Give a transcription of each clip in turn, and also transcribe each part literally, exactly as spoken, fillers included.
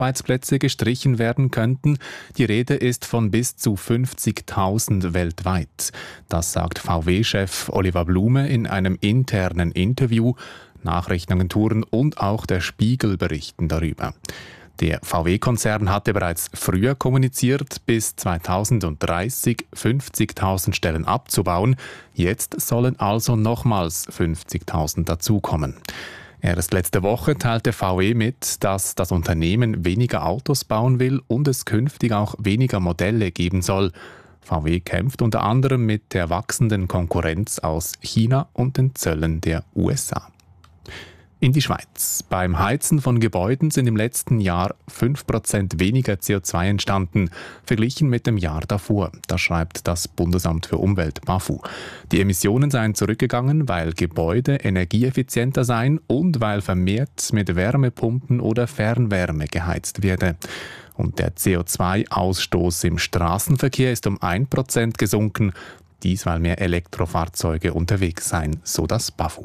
Arbeitsplätze gestrichen werden könnten. Die Rede ist von bis zu fünfzigtausend weltweit. Das sagt V W-Chef Oliver Blume in einem internen Interview. Nachrichtenagenturen und auch der Spiegel berichten darüber. Der V W-Konzern hatte bereits früher kommuniziert, bis zweitausenddreißig fünfzigtausend Stellen abzubauen. Jetzt sollen also nochmals fünfzigtausend dazukommen. Erst letzte Woche teilte V W mit, dass das Unternehmen weniger Autos bauen will und es künftig auch weniger Modelle geben soll. V W kämpft unter anderem mit der wachsenden Konkurrenz aus China und den Zöllen der U S A. In die Schweiz. Beim Heizen von Gebäuden sind im letzten Jahr fünf Prozent weniger C O zwei entstanden, verglichen mit dem Jahr davor. Das schreibt das Bundesamt für Umwelt B A F U. Die Emissionen seien zurückgegangen, weil Gebäude energieeffizienter seien und weil vermehrt mit Wärmepumpen oder Fernwärme geheizt werde. Und der C O zwei Ausstoß im Straßenverkehr ist um ein Prozent gesunken. Dies, weil mehr Elektrofahrzeuge unterwegs seien, so das B A F U.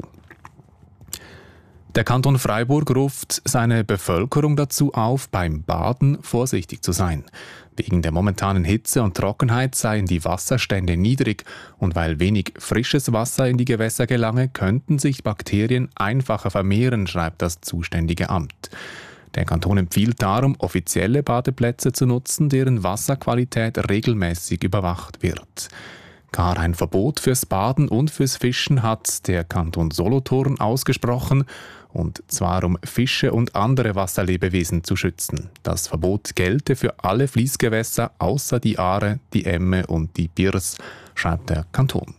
Der Kanton Freiburg ruft seine Bevölkerung dazu auf, beim Baden vorsichtig zu sein. Wegen der momentanen Hitze und Trockenheit seien die Wasserstände niedrig und weil wenig frisches Wasser in die Gewässer gelange, könnten sich Bakterien einfacher vermehren, schreibt das zuständige Amt. Der Kanton empfiehlt darum, offizielle Badeplätze zu nutzen, deren Wasserqualität regelmäßig überwacht wird. Gar ein Verbot fürs Baden und fürs Fischen hat der Kanton Solothurn ausgesprochen, und zwar um Fische und andere Wasserlebewesen zu schützen. Das Verbot gelte für alle Fließgewässer außer die Aare, die Emme und die Birs, schreibt der Kanton.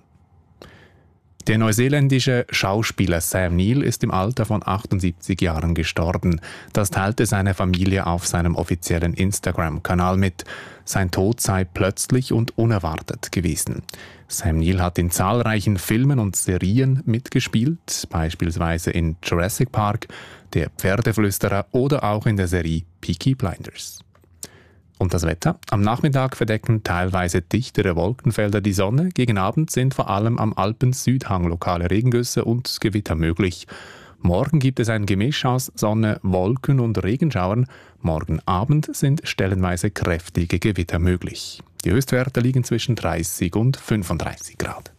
Der neuseeländische Schauspieler Sam Neill ist im Alter von achtundsiebzig Jahren gestorben. Das teilte seine Familie auf seinem offiziellen Instagram-Kanal mit. Sein Tod sei plötzlich und unerwartet gewesen. Sam Neill hat in zahlreichen Filmen und Serien mitgespielt, beispielsweise in Jurassic Park, Der Pferdeflüsterer oder auch in der Serie Peaky Blinders. Und das Wetter? Am Nachmittag verdecken teilweise dichtere Wolkenfelder die Sonne. Gegen Abend sind vor allem am Alpen-Südhang lokale Regengüsse und Gewitter möglich. Morgen gibt es ein Gemisch aus Sonne, Wolken und Regenschauern. Morgen Abend sind stellenweise kräftige Gewitter möglich. Die Höchstwerte liegen zwischen dreißig und fünfunddreißig Grad.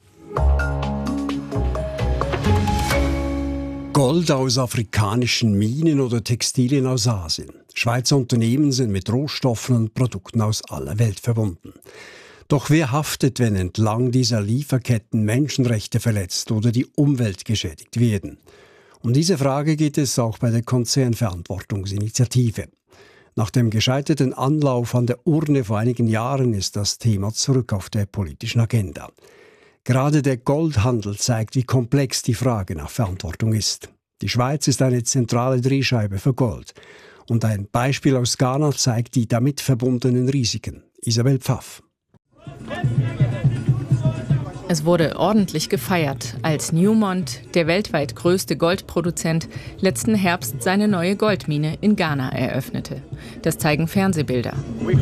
Gold aus afrikanischen Minen oder Textilien aus Asien. Schweizer Unternehmen sind mit Rohstoffen und Produkten aus aller Welt verbunden. Doch wer haftet, wenn entlang dieser Lieferketten Menschenrechte verletzt oder die Umwelt geschädigt werden? Um diese Frage geht es auch bei der Konzernverantwortungsinitiative. Nach dem gescheiterten Anlauf an der Urne vor einigen Jahren ist das Thema zurück auf der politischen Agenda. Gerade der Goldhandel zeigt, wie komplex die Frage nach Verantwortung ist. Die Schweiz ist eine zentrale Drehscheibe für Gold. Und ein Beispiel aus Ghana zeigt die damit verbundenen Risiken. Isabel Pfaff. Es wurde ordentlich gefeiert, als Newmont, der weltweit größte Goldproduzent, letzten Herbst seine neue Goldmine in Ghana eröffnete. Das zeigen Fernsehbilder.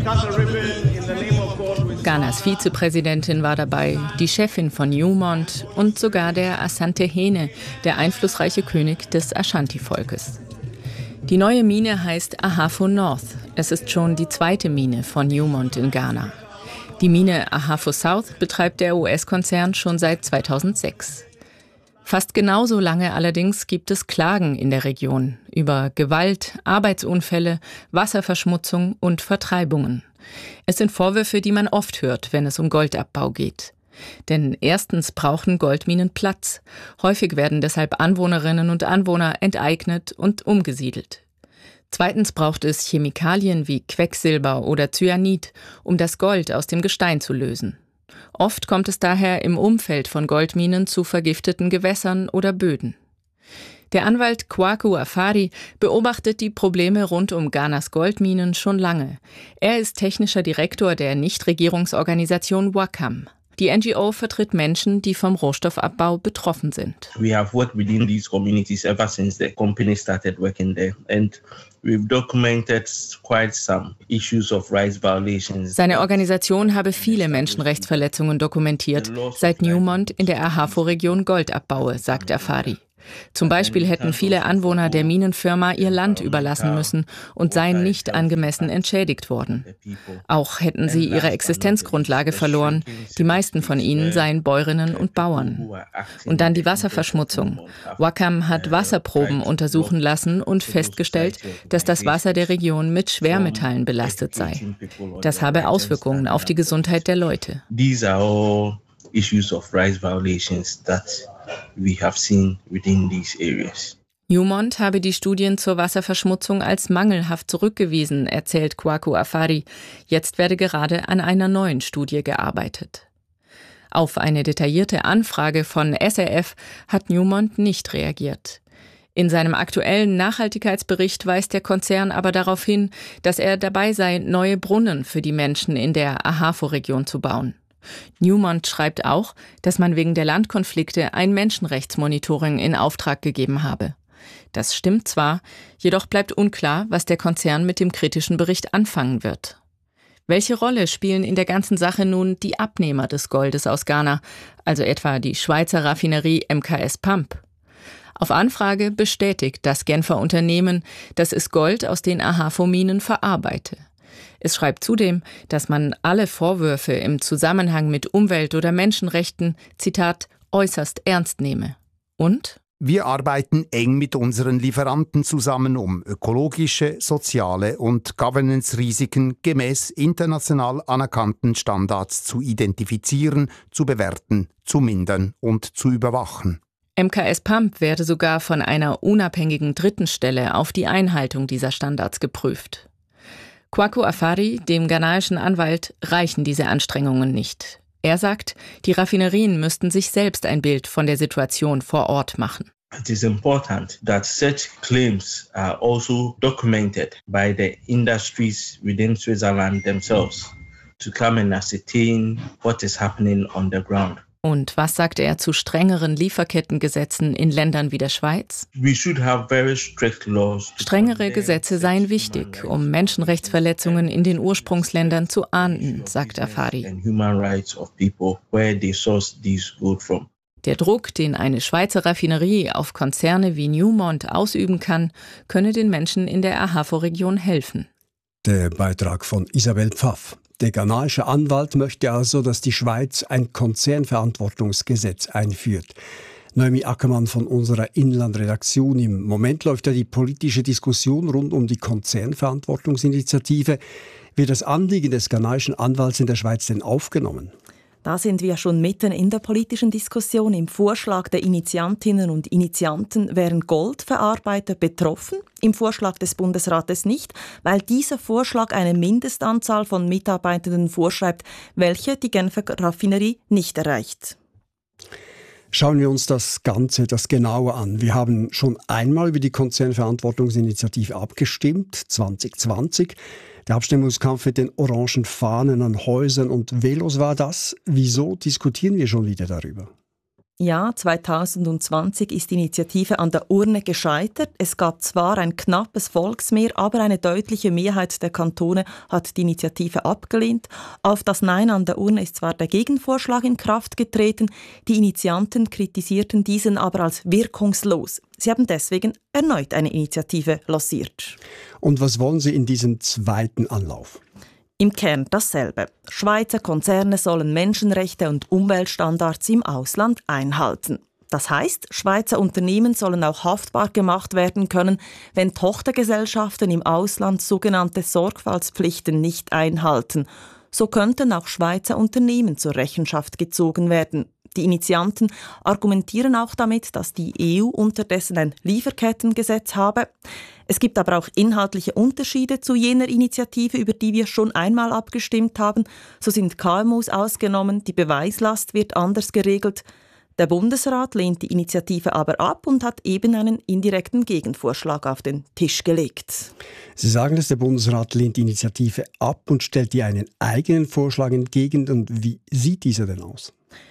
Ghanas Vizepräsidentin war dabei, die Chefin von Newmont und sogar der Asante Hene, der einflussreiche König des Ashanti-Volkes. Die neue Mine heißt Ahafo North. Es ist schon die zweite Mine von Newmont in Ghana. Die Mine Ahafo South betreibt der U S-Konzern schon seit zweitausendsechs. Fast genauso lange allerdings gibt es Klagen in der Region über Gewalt, Arbeitsunfälle, Wasserverschmutzung und Vertreibungen. Es sind Vorwürfe, die man oft hört, wenn es um Goldabbau geht. Denn erstens brauchen Goldminen Platz. Häufig werden deshalb Anwohnerinnen und Anwohner enteignet und umgesiedelt. Zweitens braucht es Chemikalien wie Quecksilber oder Cyanid, um das Gold aus dem Gestein zu lösen. Oft kommt es daher im Umfeld von Goldminen zu vergifteten Gewässern oder Böden. Der Anwalt Kwaku Afari beobachtet die Probleme rund um Ghanas Goldminen schon lange. Er ist technischer Direktor der Nichtregierungsorganisation Wakam. Die N G O vertritt Menschen, die vom Rohstoffabbau betroffen sind. We have worked within these communities ever since the company started working there, and we've documented quite some issues of rights violations. Seine Organisation habe viele Menschenrechtsverletzungen dokumentiert, seit Newmont in der Ahafo-Region Gold abbaue, sagt Afari. Zum Beispiel hätten viele Anwohner der Minenfirma ihr Land überlassen müssen und seien nicht angemessen entschädigt worden. Auch hätten sie ihre Existenzgrundlage verloren. Die meisten von ihnen seien Bäuerinnen und Bauern. Und dann die Wasserverschmutzung. Wacom hat Wasserproben untersuchen lassen und festgestellt, dass das Wasser der Region mit Schwermetallen belastet sei. Das habe Auswirkungen auf die Gesundheit der Leute. These are all issues of rights violations that we have seen within these areas. Newmont habe die Studien zur Wasserverschmutzung als mangelhaft zurückgewiesen, erzählt Kwaku Afari. Jetzt werde gerade an einer neuen Studie gearbeitet. Auf eine detaillierte Anfrage von S R F hat Newmont nicht reagiert. In seinem aktuellen Nachhaltigkeitsbericht weist der Konzern aber darauf hin, dass er dabei sei, neue Brunnen für die Menschen in der Ahafo-Region zu bauen. Newmont schreibt auch, dass man wegen der Landkonflikte ein Menschenrechtsmonitoring in Auftrag gegeben habe. Das stimmt zwar, jedoch bleibt unklar, was der Konzern mit dem kritischen Bericht anfangen wird. Welche Rolle spielen in der ganzen Sache nun die Abnehmer des Goldes aus Ghana, also etwa die Schweizer Raffinerie M K S Pump? Auf Anfrage bestätigt das Genfer Unternehmen, dass es Gold aus den Ahafo-Minen verarbeite. Es schreibt zudem, dass man alle Vorwürfe im Zusammenhang mit Umwelt- oder Menschenrechten, Zitat, äußerst ernst nehme. Und? Wir arbeiten eng mit unseren Lieferanten zusammen, um ökologische, soziale und Governance-Risiken gemäß international anerkannten Standards zu identifizieren, zu bewerten, zu mindern und zu überwachen. M K S Pump werde sogar von einer unabhängigen dritten Stelle auf die Einhaltung dieser Standards geprüft. Kwaku Afari, dem ghanaischen Anwalt, reichen diese Anstrengungen nicht. Er sagt, die Raffinerien müssten sich selbst ein Bild von der Situation vor Ort machen. It is important that such claims are also documented by the industries within Switzerland themselves to come and ascertain what is happening on the ground. Und was sagt er zu strengeren Lieferkettengesetzen in Ländern wie der Schweiz? We should have very strict laws. Strengere Gesetze seien wichtig, um Menschenrechtsverletzungen in den Ursprungsländern zu ahnden, sagt Afari. Der Druck, den eine Schweizer Raffinerie auf Konzerne wie Newmont ausüben kann, könne den Menschen in der Ahafo-Region helfen. Der Beitrag von Isabel Pfaff. Der ghanaische Anwalt möchte also, dass die Schweiz ein Konzernverantwortungsgesetz einführt. Noemi Ackermann von unserer Inlandredaktion. Im Moment läuft ja die politische Diskussion rund um die Konzernverantwortungsinitiative. Wird das Anliegen des ghanaischen Anwalts in der Schweiz denn aufgenommen? Da sind wir schon mitten in der politischen Diskussion. Im Vorschlag der Initiantinnen und Initianten wären Goldverarbeiter betroffen, im Vorschlag des Bundesrates nicht, weil dieser Vorschlag eine Mindestanzahl von Mitarbeitenden vorschreibt, welche die Genfer Raffinerie nicht erreicht. Schauen wir uns das Ganze, das genauer an. Wir haben schon einmal über die Konzernverantwortungsinitiative abgestimmt, zwanzig zwanzig. Der Abstimmungskampf mit den orangen Fahnen an Häusern und Velos war das. Wieso diskutieren wir schon wieder darüber? Ja, zwanzig zwanzig ist die Initiative an der Urne gescheitert. Es gab zwar ein knappes Volksmehr, aber eine deutliche Mehrheit der Kantone hat die Initiative abgelehnt. Auf das Nein an der Urne ist zwar der Gegenvorschlag in Kraft getreten, die Initianten kritisierten diesen aber als wirkungslos. Sie haben deswegen erneut eine Initiative lanciert. Und was wollen Sie in diesem zweiten Anlauf? Im Kern dasselbe. Schweizer Konzerne sollen Menschenrechte und Umweltstandards im Ausland einhalten. Das heißt, Schweizer Unternehmen sollen auch haftbar gemacht werden können, wenn Tochtergesellschaften im Ausland sogenannte Sorgfaltspflichten nicht einhalten. So könnten auch Schweizer Unternehmen zur Rechenschaft gezogen werden. Die Initianten argumentieren auch damit, dass die E U unterdessen ein Lieferkettengesetz habe. Es gibt aber auch inhaltliche Unterschiede zu jener Initiative, über die wir schon einmal abgestimmt haben. So sind K M Us ausgenommen, die Beweislast wird anders geregelt. Der Bundesrat lehnt die Initiative aber ab und hat eben einen indirekten Gegenvorschlag auf den Tisch gelegt. Sie sagen, dass der Bundesrat lehnt die Initiative ab und stellt ihr einen eigenen Vorschlag entgegen. Und wie sieht dieser denn aus?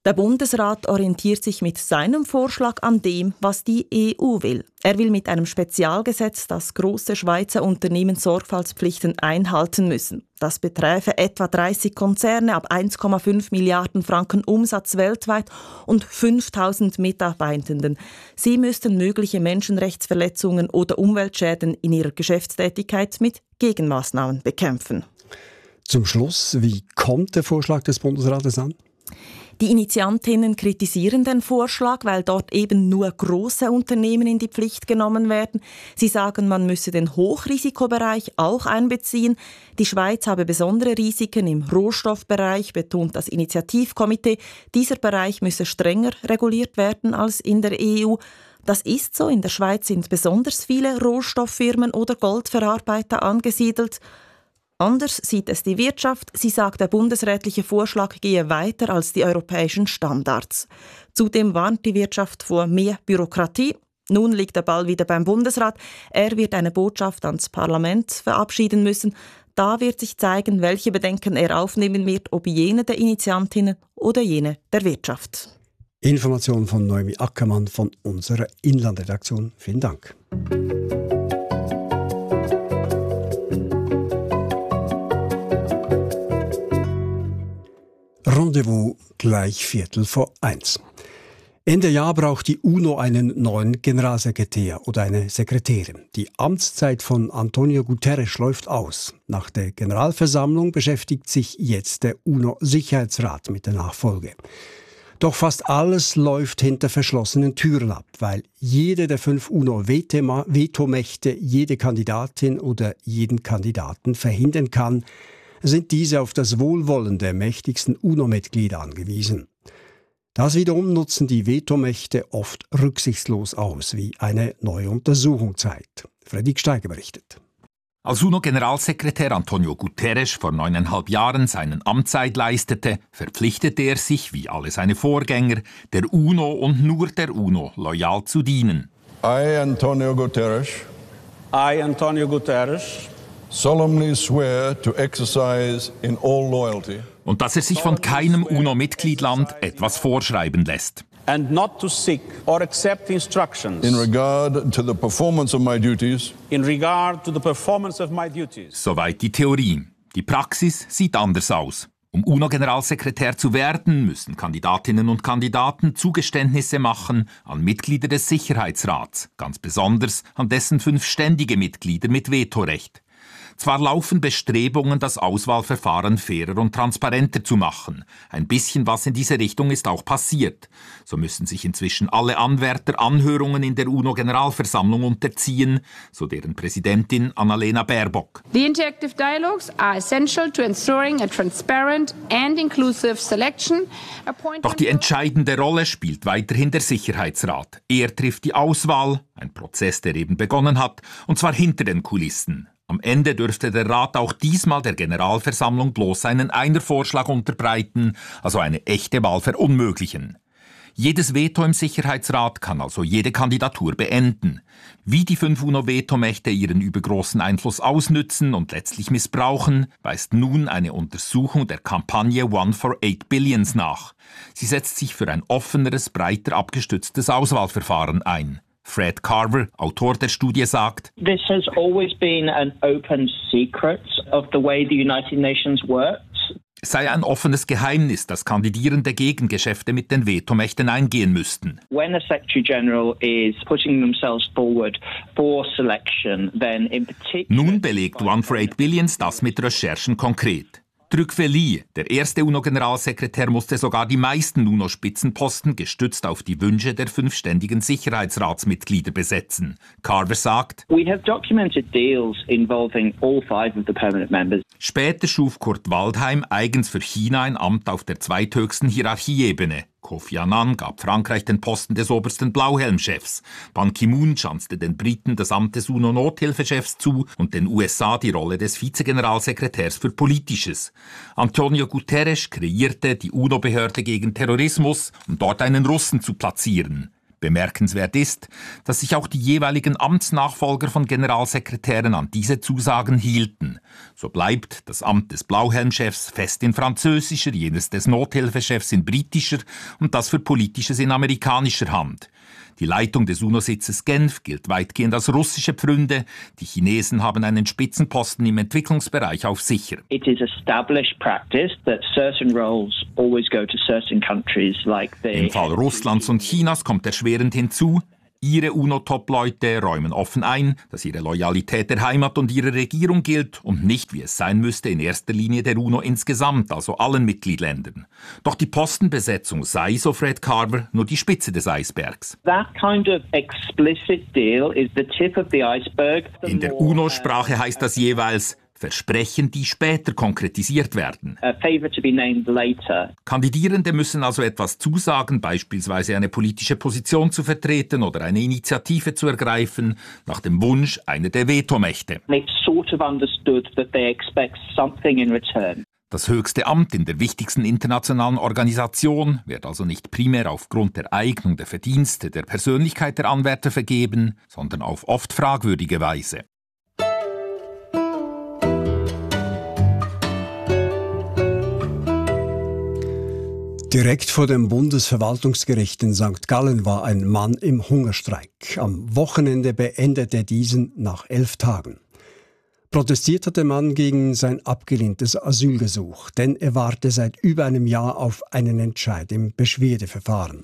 Der Bundesrat orientiert sich mit seinem Vorschlag an dem, was die E U will. Er will mit einem Spezialgesetz, dass große Schweizer Unternehmen Sorgfaltspflichten einhalten müssen. Das beträfe etwa dreißig Konzerne ab eins Komma fünf Milliarden Franken Umsatz weltweit und fünftausend Mitarbeitenden. Sie müssten mögliche Menschenrechtsverletzungen oder Umweltschäden in ihrer Geschäftstätigkeit mit Gegenmaßnahmen bekämpfen. Zum Schluss, wie kommt der Vorschlag des Bundesrates an? Die Initiantinnen kritisieren den Vorschlag, weil dort eben nur große Unternehmen in die Pflicht genommen werden. Sie sagen, man müsse den Hochrisikobereich auch einbeziehen. Die Schweiz habe besondere Risiken im Rohstoffbereich, betont das Initiativkomitee. Dieser Bereich müsse strenger reguliert werden als in der E U. Das ist so. In der Schweiz sind besonders viele Rohstofffirmen oder Goldverarbeiter angesiedelt. Anders sieht es die Wirtschaft. Sie sagt, der bundesrätliche Vorschlag gehe weiter als die europäischen Standards. Zudem warnt die Wirtschaft vor mehr Bürokratie. Nun liegt der Ball wieder beim Bundesrat. Er wird eine Botschaft ans Parlament verabschieden müssen. Da wird sich zeigen, welche Bedenken er aufnehmen wird, ob jene der Initiantinnen oder jene der Wirtschaft. Informationen von Noemi Ackermann von unserer Inlandredaktion. Vielen Dank. Rendezvous gleich Viertel vor eins. Ende Jahr braucht die UNO einen neuen Generalsekretär oder eine Sekretärin. Die Amtszeit von Antonio Guterres läuft aus. Nach der Generalversammlung beschäftigt sich jetzt der UNO-Sicherheitsrat mit der Nachfolge. Doch fast alles läuft hinter verschlossenen Türen ab, weil jede der fünf UNO-Vetomächte jede Kandidatin oder jeden Kandidaten verhindern kann, sind diese auf das Wohlwollen der mächtigsten UNO-Mitglieder angewiesen. Das wiederum nutzen die Vetomächte oft rücksichtslos aus, wie eine neue Untersuchung zeigt. Fredrik Steiger berichtet. Als UNO-Generalsekretär Antonio Guterres vor neuneinhalb Jahren seinen Amtseid leistete, verpflichtete er sich, wie alle seine Vorgänger, der UNO und nur der UNO loyal zu dienen. I, Antonio Guterres, I, Antonio Guterres, solemnly swear to exercise in all loyalty. Und dass er sich von keinem UNO-Mitgliedland etwas vorschreiben lässt. And not to seek or accept instructions In regard to the performance of my duties. in regard to the performance of my duties. Soweit die Theorie. Die Praxis sieht anders aus. Um UNO-Generalsekretär zu werden, müssen Kandidatinnen und Kandidaten Zugeständnisse machen an Mitglieder des Sicherheitsrats, ganz besonders an dessen fünf ständige Mitglieder mit Vetorecht. Zwar laufen Bestrebungen, das Auswahlverfahren fairer und transparenter zu machen. Ein bisschen was in diese Richtung ist auch passiert. So müssen sich inzwischen alle Anwärter Anhörungen in der UNO-Generalversammlung unterziehen, so deren Präsidentin Annalena Baerbock. The interactive dialogues are essential to ensuring a transparent and inclusive selection. Doch die entscheidende Rolle spielt weiterhin der Sicherheitsrat. Er trifft die Auswahl, ein Prozess, der eben begonnen hat, und zwar hinter den Kulissen. Am Ende dürfte der Rat auch diesmal der Generalversammlung bloß einen Einervorschlag unterbreiten, also eine echte Wahl verunmöglichen. Jedes Veto im Sicherheitsrat kann also jede Kandidatur beenden. Wie die fünf UNO-Vetomächte ihren übergroßen Einfluss ausnützen und letztlich missbrauchen, weist nun eine Untersuchung der Kampagne One for Eight Billions nach. Sie setzt sich für ein offeneres, breiter abgestütztes Auswahlverfahren ein. Fred Carver, Autor der Studie, sagt: This has always been an open secret of the way the United Nations works. Es sei ein offenes Geheimnis, dass Kandidierende Gegengeschäfte mit den Vetomächten eingehen müssten. When a Secretary General is putting themselves forward for selection, then in particular... Nun belegt One for Eight Billions das mit Recherchen konkret. Drückveli, der erste UNO-Generalsekretär, musste sogar die meisten UNO-Spitzenposten gestützt auf die Wünsche der fünf ständigen Sicherheitsratsmitglieder besetzen. Carver sagt: We have documented deals involving all five of the permanent members. Später schuf Kurt Waldheim eigens für China ein Amt auf der zweithöchsten Hierarchieebene. Kofi Annan gab Frankreich den Posten des obersten Blauhelmchefs. Ban Ki-moon schanzte den Briten das Amt des UNO-Nothilfechefs zu und den U S A die Rolle des Vizegeneralsekretärs für Politisches. Antonio Guterres kreierte die UNO-Behörde gegen Terrorismus, um dort einen Russen zu platzieren. Bemerkenswert ist, dass sich auch die jeweiligen Amtsnachfolger von Generalsekretären an diese Zusagen hielten. So bleibt das Amt des Blauhelmchefs fest in französischer, jenes des Nothilfechefs in britischer und das für Politisches in amerikanischer Hand. Die Leitung des UNO-Sitzes Genf gilt weitgehend als russische Pfründe. Die Chinesen haben einen Spitzenposten im Entwicklungsbereich auf sicher. It is established practice that certain roles always go to certain countries like the Im Fall Russlands und Chinas kommt erschwerend hinzu, ihre UNO-Top-Leute räumen offen ein, dass ihre Loyalität der Heimat und ihrer Regierung gilt und nicht, wie es sein müsste, in erster Linie der UNO insgesamt, also allen Mitgliedsländern. Doch die Postenbesetzung sei, so Fred Carver, nur die Spitze des Eisbergs. That kind of explicit deal is the tip of the iceberg. In der UNO-Sprache heißt das jeweils Versprechen, die später konkretisiert werden. A favor to be named later. Kandidirende müssen also etwas zusagen, beispielsweise eine politische Position zu vertreten oder eine Initiative zu ergreifen, nach dem Wunsch einer der Vetomächte. It's sort of understood that they expect something in return. Das höchste Amt in der wichtigsten internationalen Organisation wird also nicht primär aufgrund der Eignung, der Verdienste, der Persönlichkeit der Anwärter vergeben, sondern auf oft fragwürdige Weise. Direkt vor dem Bundesverwaltungsgericht in Sankt Gallen war ein Mann im Hungerstreik. Am Wochenende beendete er diesen nach elf Tagen. Protestiert hat der Mann gegen sein abgelehntes Asylgesuch, denn er warte seit über einem Jahr auf einen Entscheid im Beschwerdeverfahren.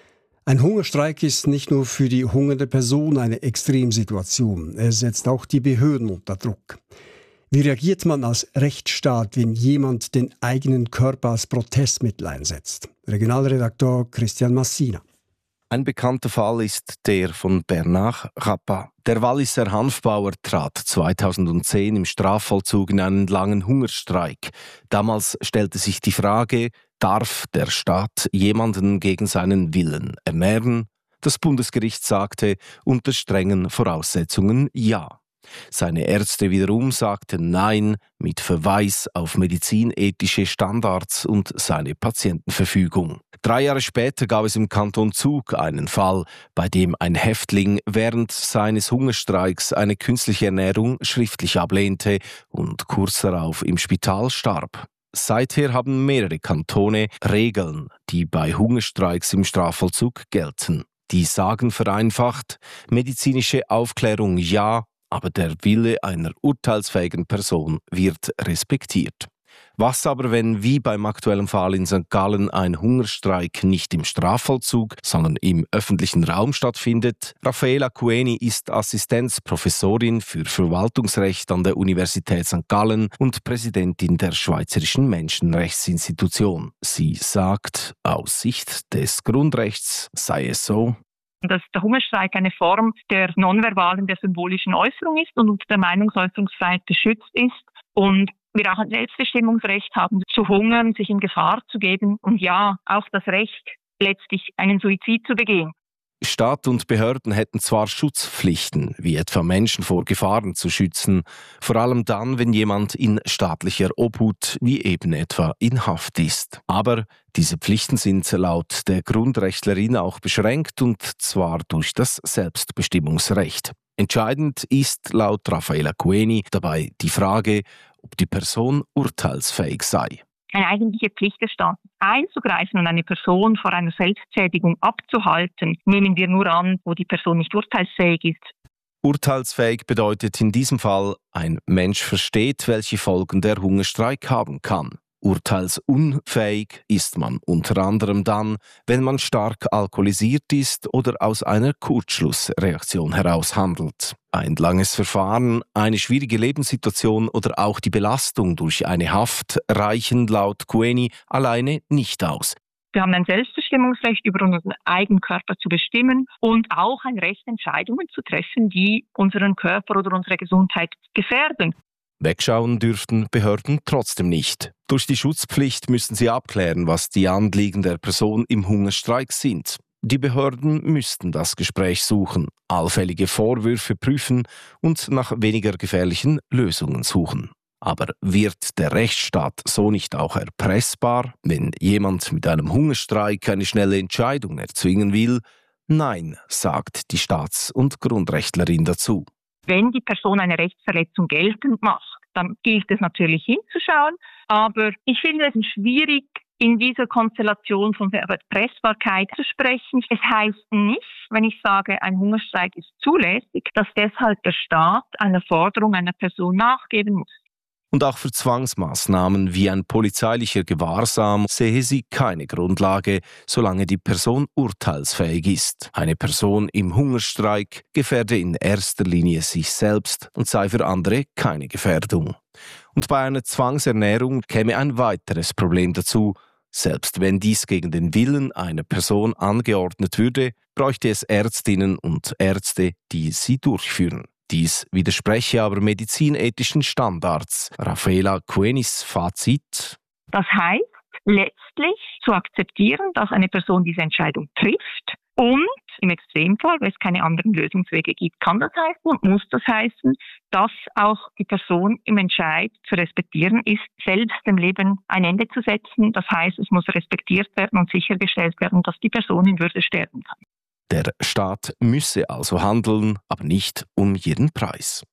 Ein Hungerstreik ist nicht nur für die hungernde Person eine Extremsituation, er setzt auch die Behörden unter Druck. Wie reagiert man als Rechtsstaat, wenn jemand den eigenen Körper als Protestmittel einsetzt? Regionalredakteur Christian Massina. Ein bekannter Fall ist der von Bernard Rappa. Der Walliser Hanfbauer trat zweitausendzehn im Strafvollzug in einen langen Hungerstreik. Damals stellte sich die Frage, darf der Staat jemanden gegen seinen Willen ernähren? Das Bundesgericht sagte unter strengen Voraussetzungen ja. Seine Ärzte wiederum sagten Nein mit Verweis auf medizinethische Standards und seine Patientenverfügung. Drei Jahre später gab es im Kanton Zug einen Fall, bei dem ein Häftling während seines Hungerstreiks eine künstliche Ernährung schriftlich ablehnte und kurz darauf im Spital starb. Seither haben mehrere Kantone Regeln, die bei Hungerstreiks im Strafvollzug gelten. Die sagen vereinfacht, medizinische Aufklärung ja, aber der Wille einer urteilsfähigen Person wird respektiert. Was aber, wenn wie beim aktuellen Fall in Sankt Gallen ein Hungerstreik nicht im Strafvollzug, sondern im öffentlichen Raum stattfindet? Raffaela Cueni ist Assistenzprofessorin für Verwaltungsrecht an der Universität Sankt Gallen und Präsidentin der Schweizerischen Menschenrechtsinstitution. Sie sagt, aus Sicht des Grundrechts sei es so, dass der Hungerstreik eine Form der nonverbalen, der symbolischen Äußerung ist und unter der Meinungsäußerungsfreiheit geschützt ist und wir auch ein Selbstbestimmungsrecht haben, zu hungern, sich in Gefahr zu geben und ja, auch das Recht, letztlich einen Suizid zu begehen. Staat und Behörden hätten zwar Schutzpflichten, wie etwa Menschen vor Gefahren zu schützen, vor allem dann, wenn jemand in staatlicher Obhut, wie eben etwa in Haft ist. Aber diese Pflichten sind laut der Grundrechtlerin auch beschränkt und zwar durch das Selbstbestimmungsrecht. Entscheidend ist laut Raffaela Cueni dabei die Frage, ob die Person urteilsfähig sei. Eine eigentliche Pflicht des Staates einzugreifen und eine Person vor einer Selbstschädigung abzuhalten, nehmen wir nur an, wo die Person nicht urteilsfähig ist. Urteilsfähig bedeutet in diesem Fall, ein Mensch versteht, welche Folgen der Hungerstreik haben kann. Urteilsunfähig ist man unter anderem dann, wenn man stark alkoholisiert ist oder aus einer Kurzschlussreaktion heraus handelt. Ein langes Verfahren, eine schwierige Lebenssituation oder auch die Belastung durch eine Haft reichen laut Cueni alleine nicht aus. Wir haben ein Selbstbestimmungsrecht, über unseren eigenen Körper zu bestimmen und auch ein Recht, Entscheidungen zu treffen, die unseren Körper oder unsere Gesundheit gefährden. Wegschauen dürften Behörden trotzdem nicht. Durch die Schutzpflicht müssen sie abklären, was die Anliegen der Person im Hungerstreik sind. Die Behörden müssten das Gespräch suchen, allfällige Vorwürfe prüfen und nach weniger gefährlichen Lösungen suchen. Aber wird der Rechtsstaat so nicht auch erpressbar? Wenn jemand mit einem Hungerstreik eine schnelle Entscheidung erzwingen will, Nein, sagt die Staats- und Grundrechtlerin dazu. Wenn die Person eine Rechtsverletzung geltend macht, dann gilt es natürlich hinzuschauen. Aber ich finde es schwierig, in dieser Konstellation von der Erpressbarkeit zu sprechen. Es heißt nicht, wenn ich sage, ein Hungerstreik ist zulässig, dass deshalb der Staat einer Forderung einer Person nachgeben muss. Und auch für Zwangsmaßnahmen wie ein polizeilicher Gewahrsam sehe sie keine Grundlage, solange die Person urteilsfähig ist. Eine Person im Hungerstreik gefährde in erster Linie sich selbst und sei für andere keine Gefährdung. Und bei einer Zwangsernährung käme ein weiteres Problem dazu. Selbst wenn dies gegen den Willen einer Person angeordnet würde, bräuchte es Ärztinnen und Ärzte, die sie durchführen. Dies widerspreche aber medizinethischen Standards. Raffaela Kuenis Fazit: Das heißt, letztlich zu akzeptieren, dass eine Person diese Entscheidung trifft und im Extremfall, wenn es keine anderen Lösungswege gibt, kann das heißen und muss das heißen, dass auch die Person im Entscheid zu respektieren ist, selbst dem Leben ein Ende zu setzen. Das heißt, es muss respektiert werden und sichergestellt werden, dass die Person in Würde sterben kann. Der Staat müsse also handeln, aber nicht um jeden Preis.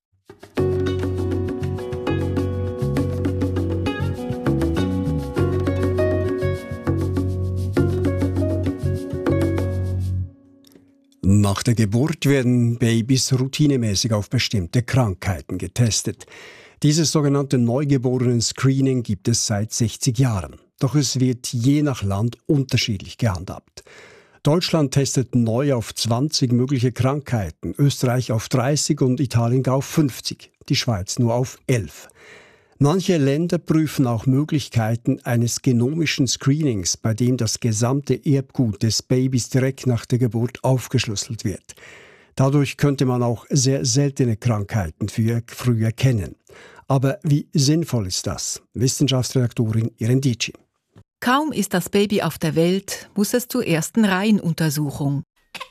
Nach der Geburt werden Babys routinemäßig auf bestimmte Krankheiten getestet. Dieses sogenannte Neugeborenen-Screening gibt es seit sechzig Jahren. Doch es wird je nach Land unterschiedlich gehandhabt. Deutschland testet neu auf zwanzig mögliche Krankheiten, Österreich auf dreißig und Italien gar auf fünfzig, die Schweiz nur auf elf. Manche Länder prüfen auch Möglichkeiten eines genomischen Screenings, bei dem das gesamte Erbgut des Babys direkt nach der Geburt aufgeschlüsselt wird. Dadurch könnte man auch sehr seltene Krankheiten früh erkennen. Aber wie sinnvoll ist das? Wissenschaftsredaktorin Irene Dici. Kaum ist das Baby auf der Welt, muss es zur ersten Reihenuntersuchung.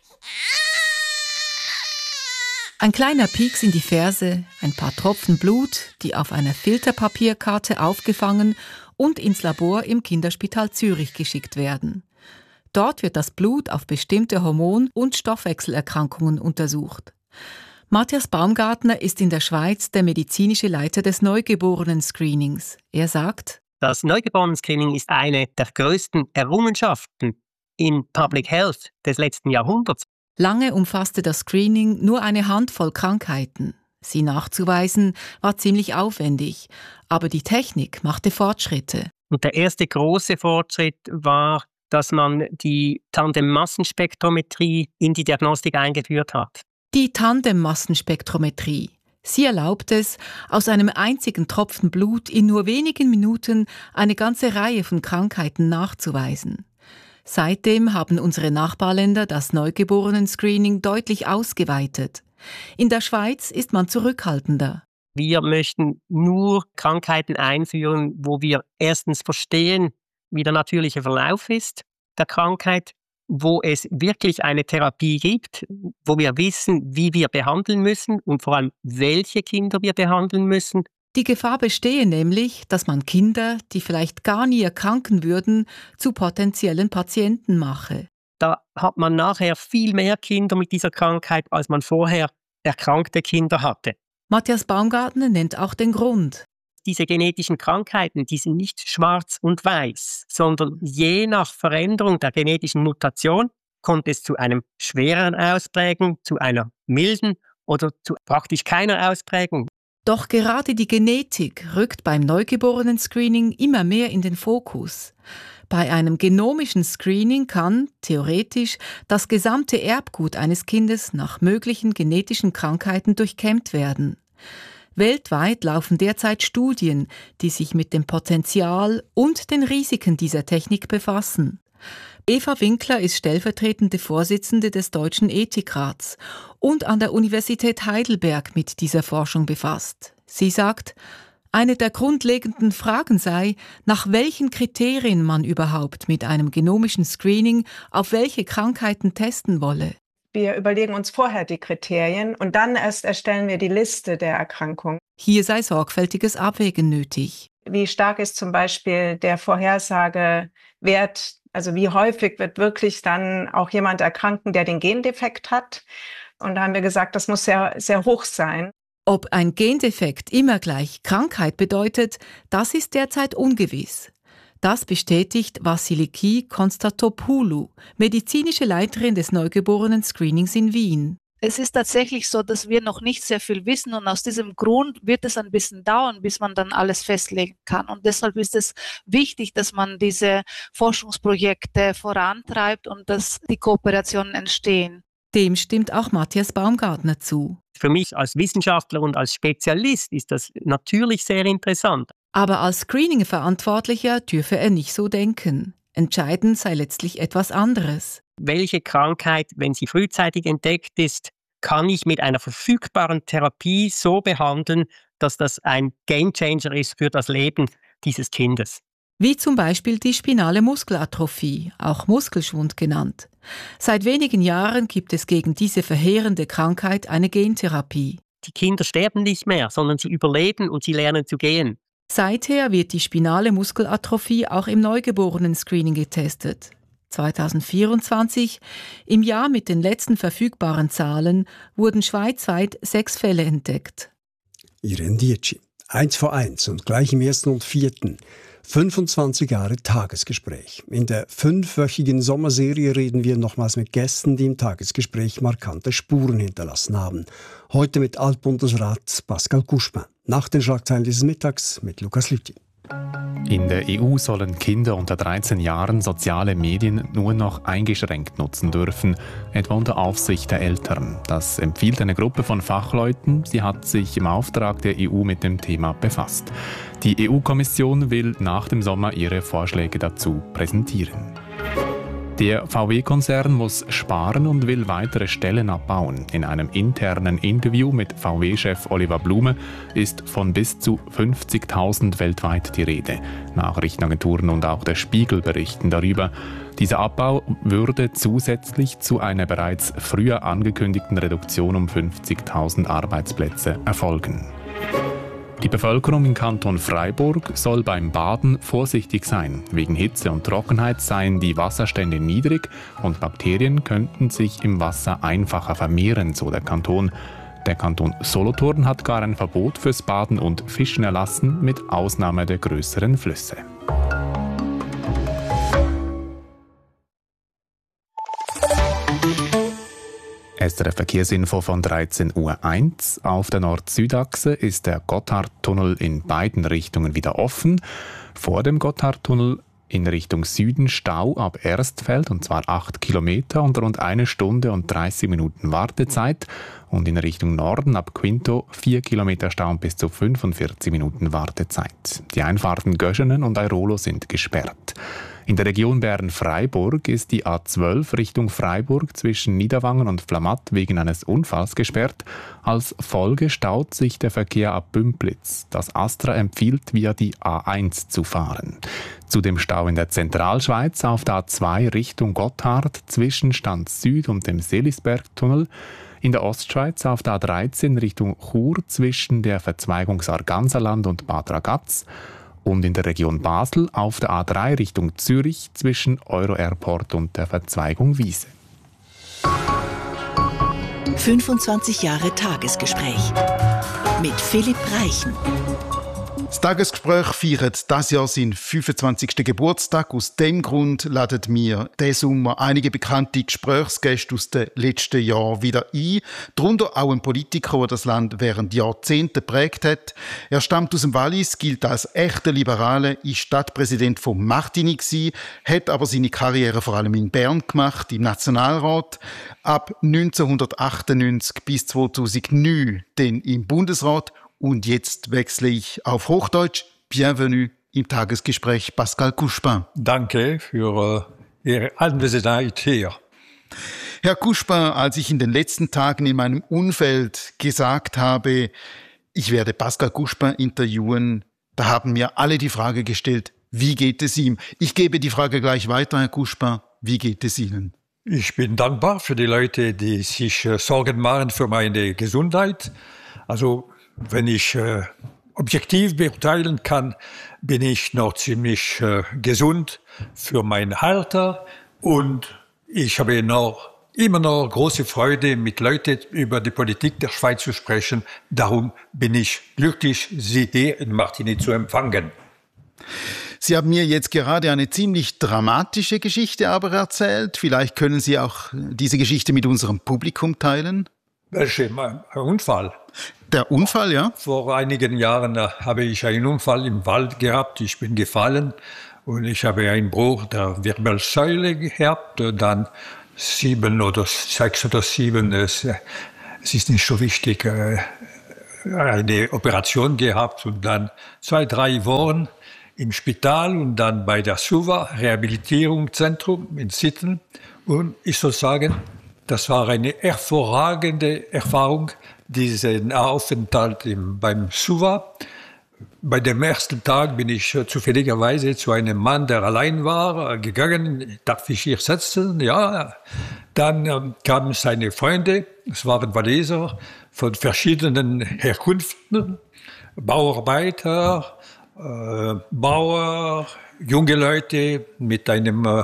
Ein kleiner Pieks in die Ferse, ein paar Tropfen Blut, die auf einer Filterpapierkarte aufgefangen und ins Labor im Kinderspital Zürich geschickt werden. Dort wird das Blut auf bestimmte Hormon- und Stoffwechselerkrankungen untersucht. Matthias Baumgartner ist in der Schweiz der medizinische Leiter des Neugeborenen-Screenings. Er sagt: Das Neugeborenen-Screening ist eine der größten Errungenschaften in Public Health des letzten Jahrhunderts. Lange umfasste das Screening nur eine Handvoll Krankheiten. Sie nachzuweisen war ziemlich aufwendig, aber die Technik machte Fortschritte. Und der erste große Fortschritt war, dass man die Tandemmassenspektrometrie in die Diagnostik eingeführt hat. Die Tandemmassenspektrometrie. Sie erlaubt es, aus einem einzigen Tropfen Blut in nur wenigen Minuten eine ganze Reihe von Krankheiten nachzuweisen. Seitdem haben unsere Nachbarländer das Neugeborenen-Screening deutlich ausgeweitet. In der Schweiz ist man zurückhaltender. Wir möchten nur Krankheiten einführen, wo wir erstens verstehen, wie der natürliche Verlauf ist der Krankheit, wo es wirklich eine Therapie gibt, wo wir wissen, wie wir behandeln müssen und vor allem, welche Kinder wir behandeln müssen. Die Gefahr bestehe nämlich, dass man Kinder, die vielleicht gar nie erkranken würden, zu potenziellen Patienten mache. Da hat man nachher viel mehr Kinder mit dieser Krankheit, als man vorher erkrankte Kinder hatte. Matthias Baumgartner nennt auch den Grund. Diese genetischen Krankheiten, die sind nicht schwarz und weiß, sondern je nach Veränderung der genetischen Mutation kommt es zu einem schwereren Ausprägung, zu einer milden oder zu praktisch keiner Ausprägung. Doch gerade die Genetik rückt beim Neugeborenen-Screening immer mehr in den Fokus. Bei einem genomischen Screening kann, theoretisch, das gesamte Erbgut eines Kindes nach möglichen genetischen Krankheiten durchkämmt werden. Weltweit laufen derzeit Studien, die sich mit dem Potenzial und den Risiken dieser Technik befassen. Eva Winkler ist stellvertretende Vorsitzende des Deutschen Ethikrats und an der Universität Heidelberg mit dieser Forschung befasst. Sie sagt, eine der grundlegenden Fragen sei, nach welchen Kriterien man überhaupt mit einem genomischen Screening auf welche Krankheiten testen wolle. Wir überlegen uns vorher die Kriterien und dann erst erstellen wir die Liste der Erkrankungen. Hier sei sorgfältiges Abwägen nötig. Wie stark ist zum Beispiel der Vorhersagewert, also wie häufig wird wirklich dann auch jemand erkranken, der den Gendefekt hat? Und da haben wir gesagt, das muss sehr, sehr hoch sein. Ob ein Gendefekt immer gleich Krankheit bedeutet, das ist derzeit ungewiss. Das bestätigt Vassiliki Konstatopoulou, medizinische Leiterin des Neugeborenen-Screenings in Wien. Es ist tatsächlich so, dass wir noch nicht sehr viel wissen und aus diesem Grund wird es ein bisschen dauern, bis man dann alles festlegen kann. Und deshalb ist es wichtig, dass man diese Forschungsprojekte vorantreibt und dass die Kooperationen entstehen. Dem stimmt auch Matthias Baumgartner zu. Für mich als Wissenschaftler und als Spezialist ist das natürlich sehr interessant. Aber als Screening-Verantwortlicher dürfe er nicht so denken. Entscheidend sei letztlich etwas anderes. Welche Krankheit, wenn sie frühzeitig entdeckt ist, kann ich mit einer verfügbaren Therapie so behandeln, dass das ein Gamechanger ist für das Leben dieses Kindes. Wie zum Beispiel die spinale Muskelatrophie, auch Muskelschwund genannt. Seit wenigen Jahren gibt es gegen diese verheerende Krankheit eine Gentherapie. Die Kinder sterben nicht mehr, sondern sie überleben und sie lernen zu gehen. Seither wird die spinale Muskelatrophie auch im Neugeborenen-Screening getestet. zweitausendvierundzwanzig, im Jahr mit den letzten verfügbaren Zahlen, wurden schweizweit sechs Fälle entdeckt. Irene Dietschi, eins vor eins und gleich im ersten und vierten. fünfundzwanzig Jahre Tagesgespräch. In der fünfwöchigen Sommerserie reden wir nochmals mit Gästen, die im Tagesgespräch markante Spuren hinterlassen haben. Heute mit Altbundesrat Pascal Couchepin. Nach den Schlagzeilen dieses Mittags mit Lukas Lüthi. In der E U sollen Kinder unter dreizehn Jahren soziale Medien nur noch eingeschränkt nutzen dürfen, etwa unter Aufsicht der Eltern. Das empfiehlt eine Gruppe von Fachleuten. Sie hat sich im Auftrag der E U mit dem Thema befasst. Die E U-Kommission will nach dem Sommer ihre Vorschläge dazu präsentieren. Der V W-Konzern muss sparen und will weitere Stellen abbauen. In einem internen Interview mit V W-Chef Oliver Blume ist von bis zu fünfzigtausend weltweit die Rede. Nachrichtenagenturen und auch der Spiegel berichten darüber. Dieser Abbau würde zusätzlich zu einer bereits früher angekündigten Reduktion um fünfzigtausend Arbeitsplätze erfolgen. Die Bevölkerung im Kanton Freiburg soll beim Baden vorsichtig sein. Wegen Hitze und Trockenheit seien die Wasserstände niedrig und Bakterien könnten sich im Wasser einfacher vermehren, so der Kanton. Der Kanton Solothurn hat gar ein Verbot fürs Baden und Fischen erlassen, mit Ausnahme der größeren Flüsse. S R F-Verkehrsinfo von dreizehn Uhr eins. Auf der Nord-Süd-Achse ist der Gotthardtunnel in beiden Richtungen wieder offen. Vor dem Gotthardtunnel in Richtung Süden Stau ab Erstfeld, und zwar acht Kilometer und rund eine Stunde und dreißig Minuten Wartezeit. Und in Richtung Norden ab Quinto vier Kilometer Stau und bis zu fünfundvierzig Minuten Wartezeit. Die Einfahrten Göschenen und Airolo sind gesperrt. In der Region Bern-Freiburg ist die A zwölf Richtung Freiburg zwischen Niederwangen und Flamatt wegen eines Unfalls gesperrt. Als Folge staut sich der Verkehr ab Bümplitz. Das Astra empfiehlt, via die A eins zu fahren. Zudem Stau in der Zentralschweiz auf der A zwei Richtung Gotthard zwischen Stand Süd und dem Seelisbergtunnel. In der Ostschweiz auf der A dreizehn Richtung Chur zwischen der Verzweigung Sarganserland und Bad Ragaz. Und in der Region Basel auf der A drei Richtung Zürich zwischen Euro-Airport und der Verzweigung Wiese. fünfundzwanzig Jahre Tagesgespräch mit Philipp Reichen. Das Tagesgespräch feiert dieses Jahr seinen fünfundzwanzigsten Geburtstag. Aus dem Grund laden wir diesen Sommer einige bekannte Gesprächsgäste aus den letzten Jahren wieder ein. Darunter auch ein Politiker, der das Land während Jahrzehnten geprägt hat. Er stammt aus dem Wallis, gilt als echter Liberaler, ist Stadtpräsident von Martigny gewesen, hat aber seine Karriere vor allem in Bern gemacht, im Nationalrat. Ab neunzehnhundertachtundneunzig bis zweitausendneun dann im Bundesrat. Und jetzt wechsle ich auf Hochdeutsch. Bienvenue im Tagesgespräch, Pascal Couchepin. Danke für uh, Ihre Anwesenheit hier. Herr Couchepin, als ich in den letzten Tagen in meinem Umfeld gesagt habe, ich werde Pascal Couchepin interviewen, da haben mir alle die Frage gestellt, wie geht es ihm? Ich gebe die Frage gleich weiter, Herr Couchepin. Wie geht es Ihnen? Ich bin dankbar für die Leute, die sich uh, Sorgen machen für meine Gesundheit. Also wenn ich äh, objektiv beurteilen kann, bin ich noch ziemlich äh, gesund für mein Alter und ich habe noch, immer noch große Freude, mit Leuten über die Politik der Schweiz zu sprechen. Darum bin ich glücklich, Sie hier in Martigny zu empfangen. Sie haben mir jetzt gerade eine ziemlich dramatische Geschichte aber erzählt. Vielleicht können Sie auch diese Geschichte mit unserem Publikum teilen? Welche? Ein Unfall. Der Unfall, ja? Vor einigen Jahren äh, habe ich einen Unfall im Wald gehabt. Ich bin gefallen und ich habe einen Bruch der Wirbelsäule gehabt. Dann sieben oder sechs oder sieben, es, es ist nicht so wichtig, äh, eine Operation gehabt und dann zwei, drei Wochen im Spital und dann bei der SUVA, Rehabilitierungszentrum in Sitten. Und ich soll sagen, das war eine hervorragende Erfahrung, diesen Aufenthalt im, beim SUVA. Bei dem ersten Tag bin ich äh, zufälligerweise zu einem Mann, der allein war, äh, gegangen. Darf ich hier sitzen? Ja. Dann ähm, kamen seine Freunde, es waren Waliser von verschiedenen Herkünften, Bauarbeiter, äh, Bauer, junge Leute mit einem äh,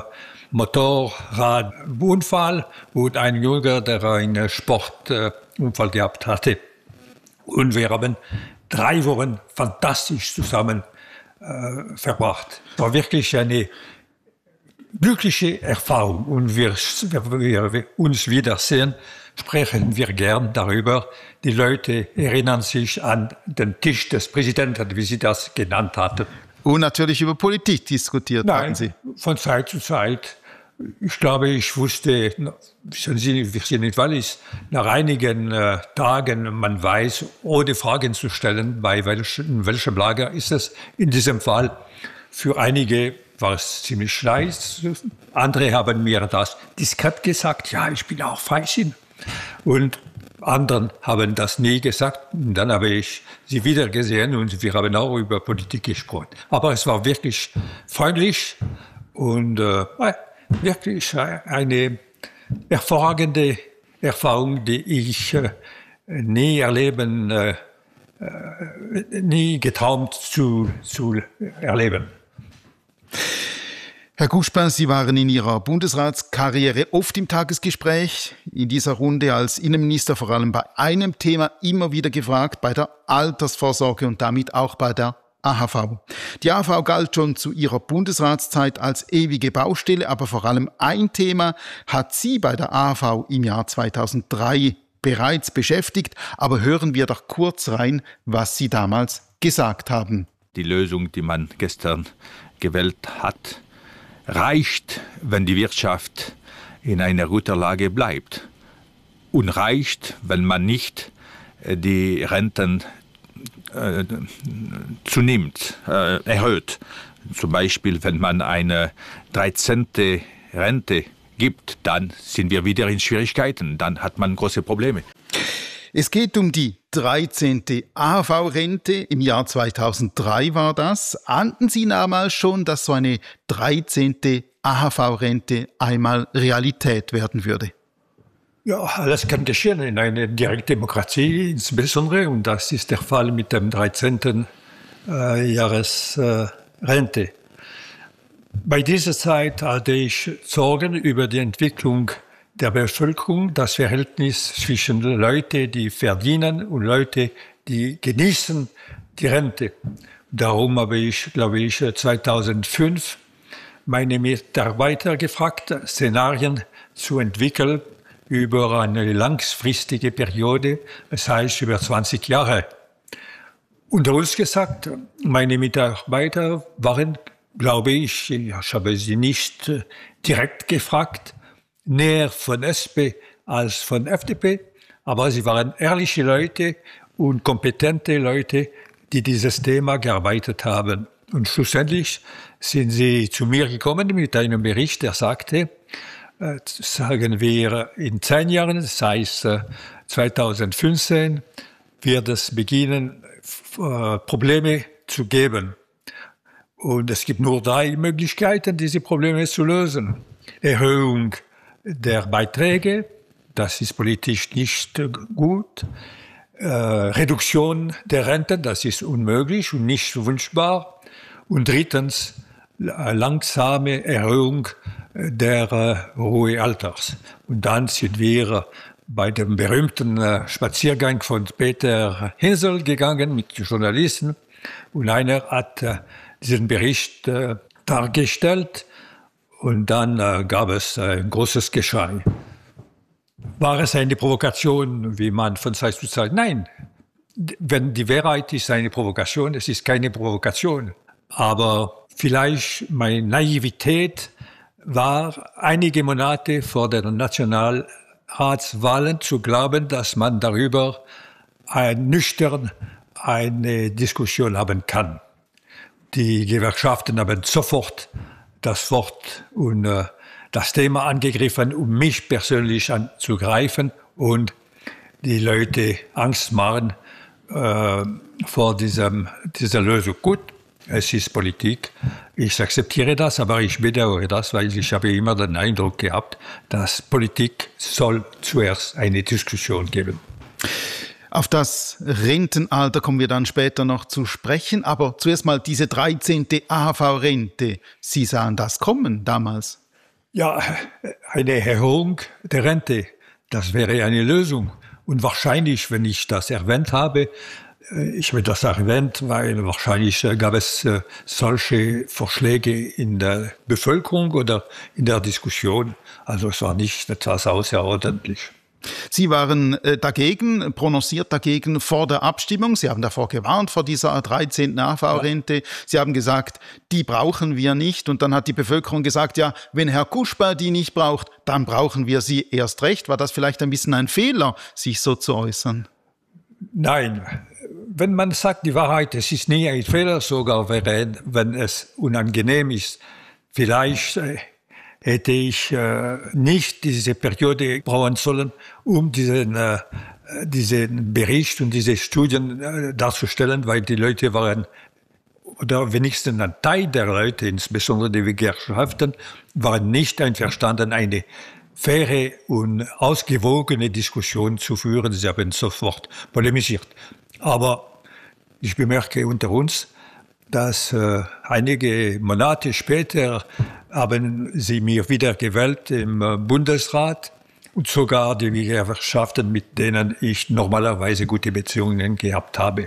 Motorradunfall und ein Junge, der einen Sportunfall äh, gehabt hatte. Und wir haben drei Wochen fantastisch zusammen äh, verbracht. Es war wirklich eine glückliche Erfahrung. Und wir, wir, wir uns wiedersehen, sprechen wir gern darüber. Die Leute erinnern sich an den Tisch des Präsidenten, wie Sie das genannt hatten. Und natürlich über Politik diskutiert Nein, haben Sie. Von Zeit zu Zeit. Ich glaube, ich wusste, wissen Sie, wir sind nicht Wallis, nach einigen äh, Tagen, man weiß, ohne Fragen zu stellen, bei welchem, in welchem Lager ist es. In diesem Fall, für einige war es ziemlich leicht. Andere haben mir das diskret gesagt, ja, ich bin auch Freisinn. Und anderen haben das nie gesagt. Und dann habe ich sie wieder gesehen und wir haben auch über Politik gesprochen. Aber es war wirklich freundlich und äh, wirklich eine hervorragende Erfahrung, die ich äh, nie erleben, äh, nie geträumt zu, zu erleben. Herr Couchepin, Sie waren in Ihrer Bundesratskarriere oft im Tagesgespräch, in dieser Runde als Innenminister vor allem bei einem Thema immer wieder gefragt, bei der Altersvorsorge und damit auch bei der A H V. Die A H V galt schon zu Ihrer Bundesratszeit als ewige Baustelle, aber vor allem ein Thema hat Sie bei der A H V im Jahr zweitausenddrei bereits beschäftigt. Aber hören wir doch kurz rein, was Sie damals gesagt haben. Die Lösung, die man gestern gewählt hat, reicht, wenn die Wirtschaft in einer guten Lage bleibt. Und reicht, wenn man nicht die Renten äh, zunimmt, äh, erhöht. Zum Beispiel, wenn man eine dreizehnte Rente gibt, dann sind wir wieder in Schwierigkeiten. Dann hat man große Probleme. Es geht um die dreizehnte A H V-Rente. Im Jahr zweitausenddrei war das. Ahnten Sie damals schon, dass so eine dreizehnte A H V-Rente einmal Realität werden würde? Ja, alles kann geschehen in einer Direktdemokratie insbesondere. Und das ist der Fall mit dem dreizehnten Äh, Jahresrente. Äh, Bei dieser Zeit hatte ich Sorgen über die Entwicklung der Bevölkerung, das Verhältnis zwischen Leuten, die verdienen und Leute, die genießen die Rente. Darum habe ich, glaube ich, zweitausendfünf meine Mitarbeiter gefragt, Szenarien zu entwickeln über eine langfristige Periode, das heißt über zwanzig Jahre. Unter uns gesagt, meine Mitarbeiter waren, glaube ich, ich habe sie nicht direkt gefragt, näher von S P als von F D P, aber sie waren ehrliche Leute und kompetente Leute, die dieses Thema gearbeitet haben. Und schlussendlich sind sie zu mir gekommen mit einem Bericht, der sagte, äh, sagen wir in zehn Jahren, das heißt äh, zweitausendfünfzehn, wird es beginnen, äh, Probleme zu geben. Und es gibt nur drei Möglichkeiten, diese Probleme zu lösen. Erhöhung der Beiträge, das ist politisch nicht gut. äh, Reduktion der Rente, das ist unmöglich und nicht wünschbar. Und drittens, langsame Erhöhung der äh, Ruhealters. Und dann sind wir bei dem berühmten äh, Spaziergang von Peter Hinsel gegangen mit Journalisten. Und einer hat äh, diesen Bericht äh, dargestellt. Und dann äh, gab es äh, ein großes Geschrei. War es eine Provokation, wie man von Zeit zu Zeit? Nein. Wenn die Wahrheit ist eine Provokation, es ist keine Provokation. Aber vielleicht meine Naivität war, einige Monate vor den Nationalratswahlen zu glauben, dass man darüber ein, nüchtern eine Diskussion haben kann. Die Gewerkschaften haben sofort das Wort und äh, das Thema angegriffen, um mich persönlich anzugreifen und die Leute Angst machen äh, vor diesem, dieser Lösung. Gut, es ist Politik, ich akzeptiere das, aber ich bedauere das, weil ich habe immer den Eindruck gehabt, dass Politik soll zuerst eine Diskussion geben. Auf das Rentenalter kommen wir dann später noch zu sprechen, aber zuerst mal diese dreizehnte A H V-Rente. Sie sahen das kommen damals? Ja, eine Erhöhung der Rente, das wäre eine Lösung. Und wahrscheinlich, wenn ich das erwähnt habe, ich habe das erwähnt, weil wahrscheinlich gab es solche Vorschläge in der Bevölkerung oder in der Diskussion. Also es war nicht etwas außerordentlich. Sie waren dagegen, prononciert dagegen vor der Abstimmung. Sie haben davor gewarnt, vor dieser dreizehnten A H V-Rente. Sie haben gesagt, die brauchen wir nicht. Und dann hat die Bevölkerung gesagt, ja, wenn Herr Kuschba die nicht braucht, dann brauchen wir sie erst recht. War das vielleicht ein bisschen ein Fehler, sich so zu äußern? Nein. Wenn man sagt die Wahrheit, es ist nie ein Fehler, sogar wenn es unangenehm ist. Vielleicht hätte ich äh, nicht diese Periode brauchen sollen, um diesen, äh, diesen Bericht und diese Studien äh, darzustellen, weil die Leute waren, oder wenigstens ein Teil der Leute, insbesondere die Gewerkschaften, waren nicht einverstanden, eine faire und ausgewogene Diskussion zu führen. Sie haben sofort polemisiert. Aber ich bemerke unter uns, dass äh, einige Monate später haben sie mir wieder gewählt im Bundesrat und sogar die Gewerkschaften, mit denen ich normalerweise gute Beziehungen gehabt habe.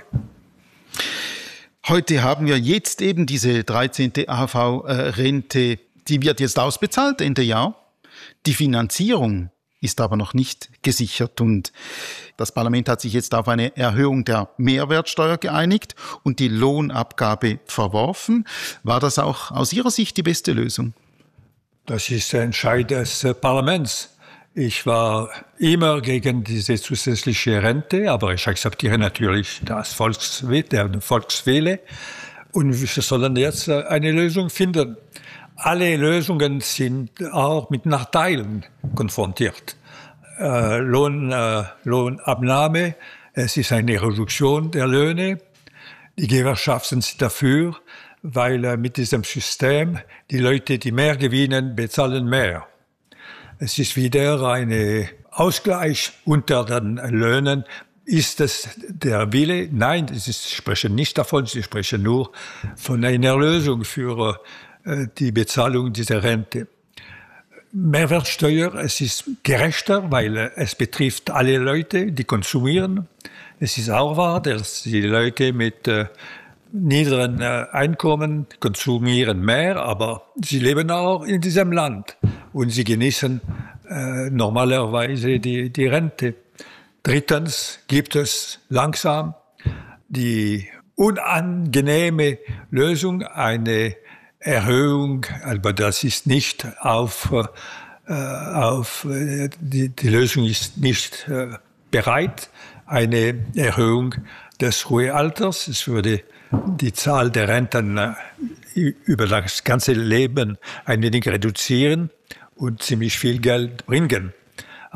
Heute haben wir jetzt eben diese dreizehnte A H V-Rente, die wird jetzt ausbezahlt Ende Jahr. Die Finanzierung ist aber noch nicht gesichert und das Parlament hat sich jetzt auf eine Erhöhung der Mehrwertsteuer geeinigt und die Lohnabgabe verworfen. War das auch aus Ihrer Sicht die beste Lösung? Das ist der Entscheid des Parlaments. Ich war immer gegen diese zusätzliche Rente, aber ich akzeptiere natürlich das Volkswille, den Volkswille und wir sollen jetzt eine Lösung finden. Alle Lösungen sind auch mit Nachteilen konfrontiert. Äh, Lohn, äh, Lohnabnahme, es ist eine Reduktion der Löhne. Die Gewerkschaften sind dafür, weil äh, mit diesem System die Leute, die mehr gewinnen, bezahlen mehr. Es ist wieder ein Ausgleich unter den Löhnen. Ist es der Wille? Nein, sie sprechen nicht davon, sie sprechen nur von einer Lösung für äh, die Bezahlung dieser Rente. Mehrwertsteuer, es ist gerechter, weil es betrifft alle Leute, die konsumieren. Es ist auch wahr, dass die Leute mit äh, niedrigen äh, Einkommen konsumieren mehr, aber sie leben auch in diesem Land und sie genießen äh, normalerweise die, die Rente. Drittens gibt es langsam die unangenehme Lösung, eine Erhöhung, aber das ist nicht auf, äh, auf die, die Lösung ist nicht äh, bereit, eine Erhöhung des Ruhealters. Es würde die Zahl der Renten äh, über das ganze Leben ein wenig reduzieren und ziemlich viel Geld bringen.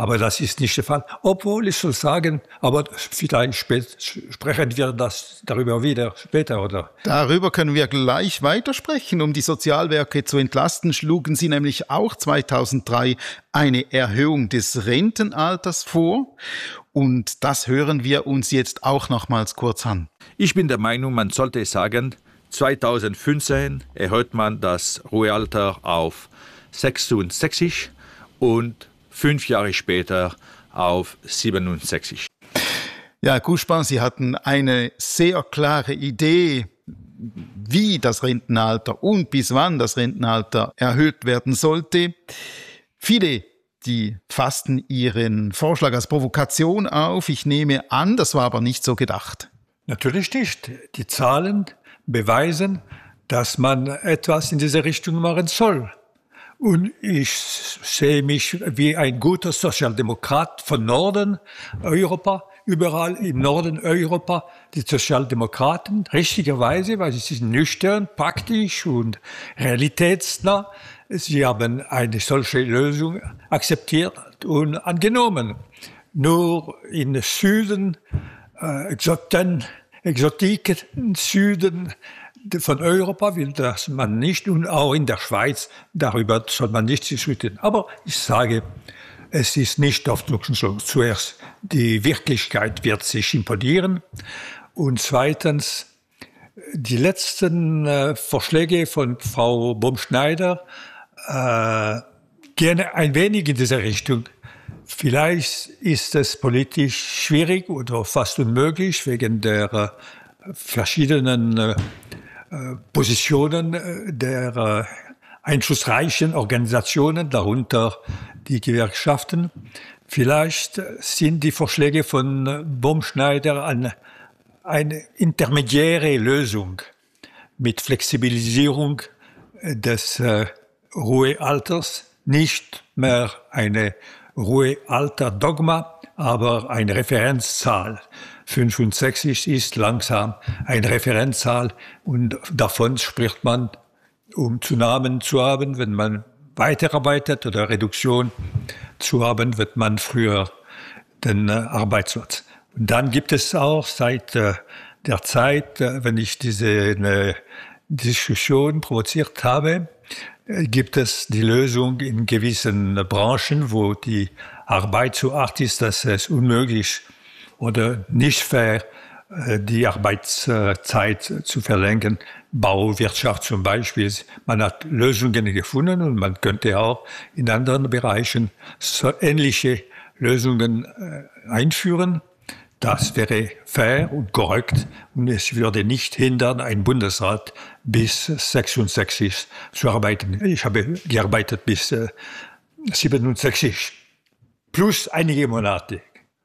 Aber das ist nicht der Fall. Obwohl, ich soll sagen, aber vielleicht spät, sprechen wir das darüber wieder später, oder? Darüber können wir gleich weitersprechen. Um die Sozialwerke zu entlasten, schlugen Sie nämlich auch zweitausenddrei eine Erhöhung des Rentenalters vor. Und das hören wir uns jetzt auch nochmals kurz an. Ich bin der Meinung, man sollte sagen, zweitausendfünfzehn erhöht man das Ruhealter auf sechsundsechzig und fünf Jahre später auf siebenundsechzig. Ja, Herr Couchepin, Sie hatten eine sehr klare Idee, wie das Rentenalter und bis wann das Rentenalter erhöht werden sollte. Viele, die fassten Ihren Vorschlag als Provokation auf. Ich nehme an, das war aber nicht so gedacht. Natürlich nicht. Die Zahlen beweisen, dass man etwas in diese Richtung machen soll. Und ich sehe mich wie ein guter Sozialdemokrat von Norden Europa. Überall im Norden Europa die Sozialdemokraten, richtigerweise, weil sie sind nüchtern, praktisch und realitätsnah. Sie haben eine solche Lösung akzeptiert und angenommen. Nur im Süden, äh, Exoten, Exotik im Süden von Europa will das man nicht, und auch in der Schweiz, darüber soll man nicht diskutieren. Aber ich sage, es ist nicht hoffnungslos. Zuerst, die Wirklichkeit wird sich imponieren. Und zweitens, die letzten äh, Vorschläge von Frau Baumschneider äh, gehen ein wenig in diese Richtung. Vielleicht ist es politisch schwierig oder fast unmöglich wegen der äh, verschiedenen äh, Positionen der äh, einflussreichen Organisationen, darunter die Gewerkschaften. Vielleicht sind die Vorschläge von Baumschneider eine, eine intermediäre Lösung mit Flexibilisierung des äh, Ruhealters, nicht mehr eine Ruhealter-Dogma, aber eine Referenzzahl. fünfundsechzig ist langsam eine Referenzzahl und davon spricht man, um Zunahmen zu haben, wenn man weiterarbeitet oder Reduktion zu haben, wird man früher den äh, Arbeitsplatz. Und dann gibt es auch seit äh, der Zeit, äh, wenn ich diese äh, Diskussion provoziert habe, äh, gibt es die Lösung in gewissen äh, Branchen, wo die Arbeit so hart ist, dass es unmöglich oder nicht fair, die Arbeitszeit zu verlängern. Bauwirtschaft zum Beispiel. Man hat Lösungen gefunden und man könnte auch in anderen Bereichen so ähnliche Lösungen einführen. Das wäre fair und korrekt und es würde nicht hindern, ein Bundesrat bis sechsundsechzig zu arbeiten. Ich habe gearbeitet bis siebenundsechzig plus einige Monate.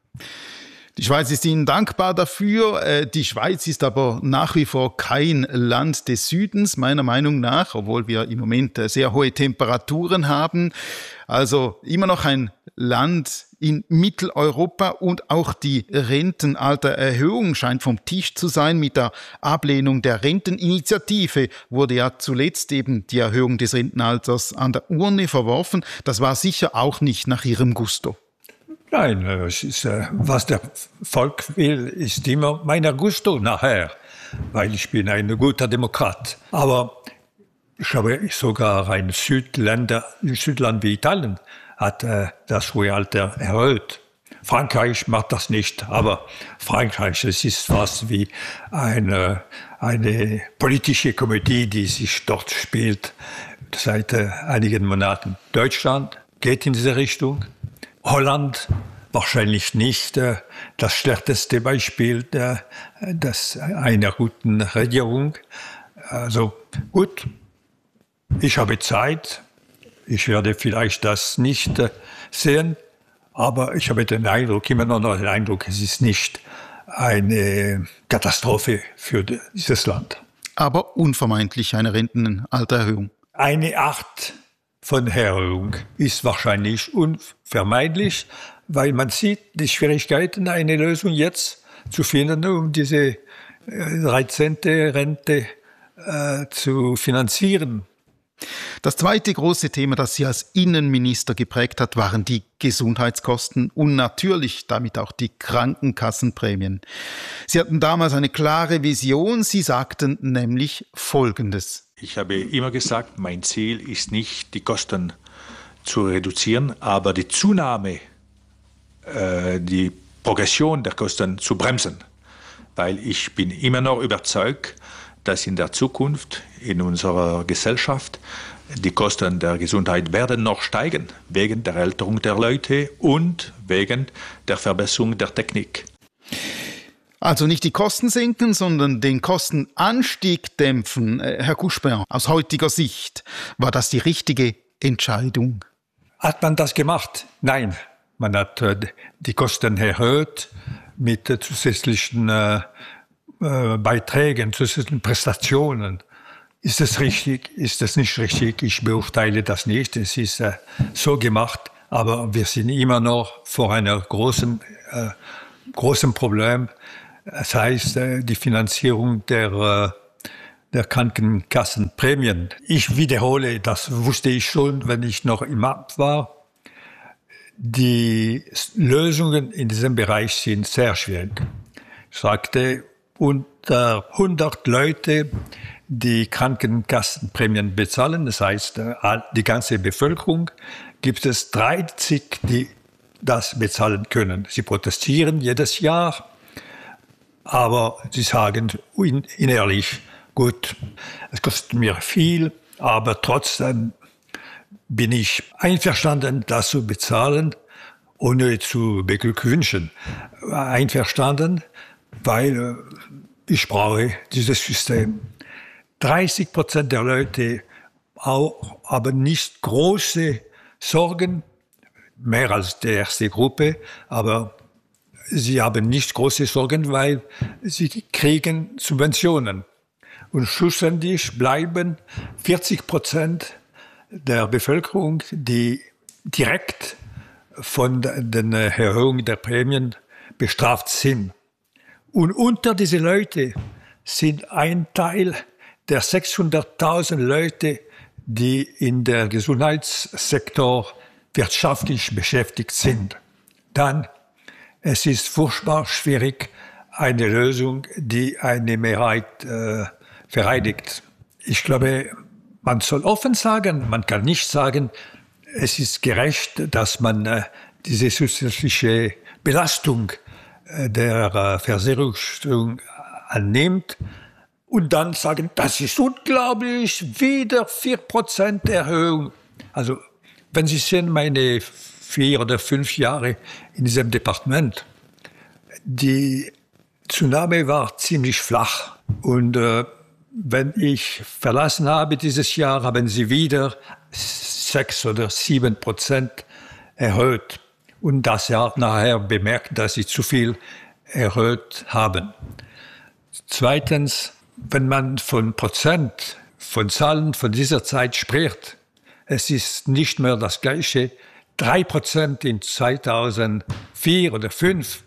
Die Schweiz ist Ihnen dankbar dafür. Die Schweiz ist aber nach wie vor kein Land des Südens, meiner Meinung nach, obwohl wir im Moment sehr hohe Temperaturen haben. Also immer noch ein Land in Mitteleuropa und auch die Rentenaltererhöhung scheint vom Tisch zu sein. Mit der Ablehnung der Renteninitiative wurde ja zuletzt eben die Erhöhung des Rentenalters an der Urne verworfen. Das war sicher auch nicht nach Ihrem Gusto. Nein, es ist, äh, was der Volk will, ist immer mein Gusto nachher, weil ich bin ein guter Demokrat. Aber ich habe sogar ein Südländer, ein Südland wie Italien hat äh, das Ruhealter erhöht. Frankreich macht das nicht, aber Frankreich, es ist fast wie eine, eine politische Komödie, die sich dort spielt seit äh, einigen Monaten. Deutschland geht in diese Richtung. Holland wahrscheinlich nicht äh, das schlechteste Beispiel der, des, einer guten Regierung. Also gut, ich habe Zeit, ich werde vielleicht das nicht äh, sehen, aber ich habe den Eindruck, immer noch den Eindruck, es ist nicht eine Katastrophe für dieses Land. Aber unvermeidlich eine Rentenaltererhöhung. Eine Art von Erhöhung ist wahrscheinlich unvermeidlich, weil man sieht die Schwierigkeiten, eine Lösung jetzt zu finden, um diese dreizehnte Rente äh, zu finanzieren. Das zweite große Thema, das Sie als Innenminister geprägt hat, waren die Gesundheitskosten und natürlich damit auch die Krankenkassenprämien. Sie hatten damals eine klare Vision. Sie sagten nämlich Folgendes. Ich habe immer gesagt, mein Ziel ist nicht, die Kosten zu reduzieren, aber die Zunahme, äh, die Progression der Kosten zu bremsen. Weil ich bin immer noch überzeugt, dass in der Zukunft in unserer Gesellschaft die Kosten der Gesundheit werden noch steigen, wegen der Älterung der Leute und wegen der Verbesserung der Technik. Also nicht die Kosten senken, sondern den Kostenanstieg dämpfen. Herr Couchepin, aus heutiger Sicht, war das die richtige Entscheidung? Hat man das gemacht? Nein. Man hat äh, die Kosten erhöht mit äh, zusätzlichen äh, äh, Beiträgen, zusätzlichen Prestationen. Ist es richtig? Ist es nicht richtig? Ich beurteile das nicht. Es ist äh, so gemacht, aber wir sind immer noch vor einem großen, äh, großen Problem. Das heißt, äh, die Finanzierung der, äh, der Krankenkassenprämien. Ich wiederhole, das wusste ich schon, wenn ich noch im Amt war. Die Lösungen in diesem Bereich sind sehr schwierig. Ich sagte, unter hundert Leute, die Krankenkassenprämien bezahlen, das heißt die ganze Bevölkerung, gibt es dreißig, die das bezahlen können. Sie protestieren jedes Jahr, aber sie sagen innerlich, gut, es kostet mir viel, aber trotzdem bin ich einverstanden, das zu bezahlen, ohne zu beglückwünschen. Einverstanden, weil ich brauche dieses System. dreißig Prozent der Leute auch, aber nicht große Sorgen, mehr als die erste Gruppe, aber sie haben nicht große Sorgen, weil sie kriegen Subventionen. Und schlussendlich bleiben vierzig Prozent der Bevölkerung, die direkt von den Erhöhungen der Prämien bestraft sind. Und unter diese Leute sind ein Teil der sechshunderttausend Leute, die in der Gesundheitssektor wirtschaftlich beschäftigt sind. Dann, es ist furchtbar schwierig, eine Lösung, die eine Mehrheit äh, vereinigt. Ich glaube, man soll offen sagen, man kann nicht sagen, es ist gerecht, dass man äh, diese zusätzliche Belastung äh, der äh, Versicherung annimmt und dann sagen, das ist unglaublich, wieder vier Prozent Erhöhung. Also, wenn Sie sehen, meine vier oder fünf Jahre in diesem Departement, die Zunahme war ziemlich flach und äh, wenn ich verlassen habe dieses Jahr, haben sie wieder sechs oder sieben Prozent erhöht. Und das Jahr nachher bemerkt, dass sie zu viel erhöht haben. Zweitens, wenn man von Prozent, von Zahlen von dieser Zeit spricht, es ist nicht mehr das Gleiche. Drei Prozent in zweitausendvier oder zweitausendfünf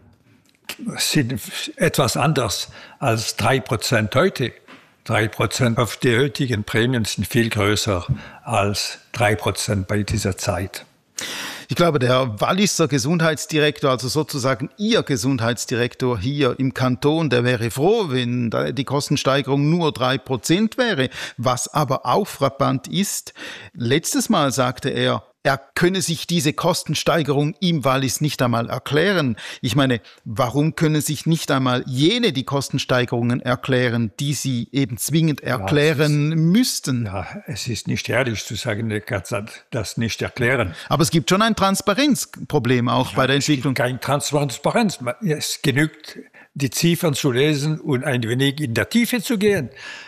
sind etwas anders als drei Prozent heute. Drei Prozent auf die heutigen Prämien sind viel größer als drei Prozent bei dieser Zeit. Ich glaube, der Walliser Gesundheitsdirektor, also sozusagen Ihr Gesundheitsdirektor hier im Kanton, der wäre froh, wenn die Kostensteigerung nur drei Prozent wäre. Was aber auch frappant ist, letztes Mal sagte er, er könne sich diese Kostensteigerung im Wallis nicht einmal erklären. Ich meine, warum können sich nicht einmal jene die Kostensteigerungen erklären, die sie eben zwingend erklären ja, ist, müssten? Ja, es ist nicht ehrlich zu sagen, er kann das nicht erklären. Aber es gibt schon ein Transparenzproblem auch ja, bei der Entwicklung. Es gibt keine Transparenz. Es genügt, die Ziffern zu lesen und ein wenig in der Tiefe zu gehen.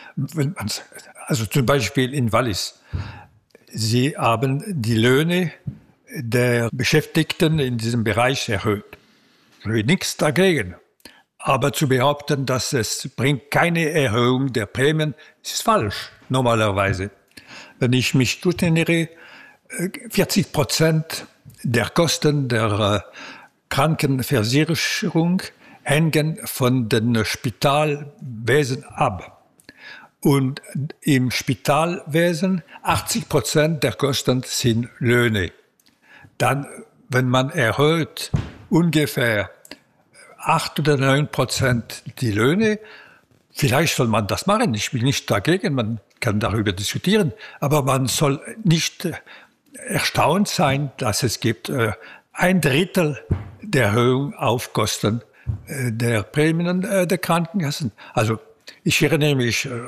Also zum Beispiel in Wallis. Sie haben die Löhne der Beschäftigten in diesem Bereich erhöht. Nichts dagegen. Aber zu behaupten, dass es bringt keine Erhöhung der Prämien, ist falsch, normalerweise. Wenn ich mich gut erinnere, vierzig Prozent der Kosten der Krankenversicherung hängen von dem Spitalwesen ab. Und im Spitalwesen achtzig Prozent der Kosten sind Löhne. Dann, wenn man erhöht ungefähr acht oder neun Prozent die Löhne, vielleicht soll man das machen. Ich bin nicht dagegen, man kann darüber diskutieren. Aber man soll nicht erstaunt sein, dass es gibt äh, ein Drittel der Erhöhung auf Kosten äh, der Prämien äh, der Krankenkassen. Also ich erinnere mich, äh,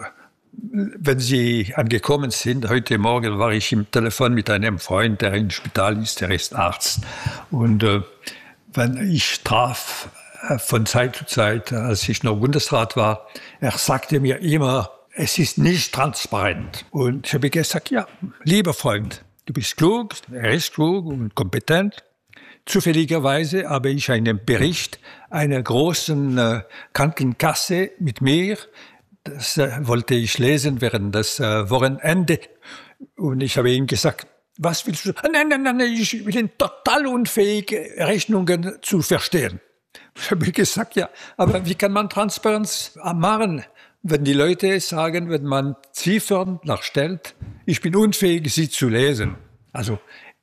wenn Sie angekommen sind, heute Morgen war ich im Telefon mit einem Freund, der im Spital ist, der ist Arzt. Und äh, wenn ich traf äh, von Zeit zu Zeit, als ich noch Bundesrat war, er sagte mir immer, es ist nicht transparent. Und ich habe gesagt, ja, lieber Freund, du bist klug, er ist klug und kompetent. Zufälligerweise habe ich einen Bericht einer großen äh, Krankenkasse mit mir. Das äh, wollte ich lesen während des äh, Wochenende. Und ich habe ihm gesagt, was willst du? Nein, nein, nein, ich bin total unfähig, Rechnungen zu verstehen. Ich habe gesagt, ja, aber wie kann man Transparenz machen, wenn die Leute sagen, wenn man Ziffern nachstellt, ich bin unfähig, sie zu lesen. Also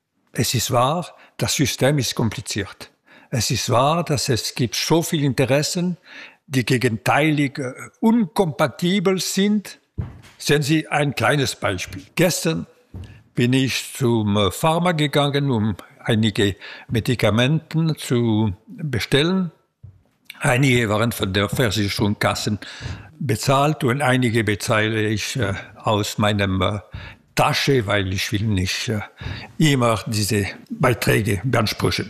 es ist wahr, das System ist kompliziert. Es ist wahr, dass es gibt so viele Interessen, die gegenteilig äh, unkompatibel sind. Sehen Sie ein kleines Beispiel. Gestern bin ich zum äh, Pharma gegangen, um einige Medikamente zu bestellen. Einige waren von der Versicherungskassen bezahlt und einige bezahle ich äh, aus meinem äh, Tasche, weil ich will nicht äh, immer diese Beiträge beanspruchen.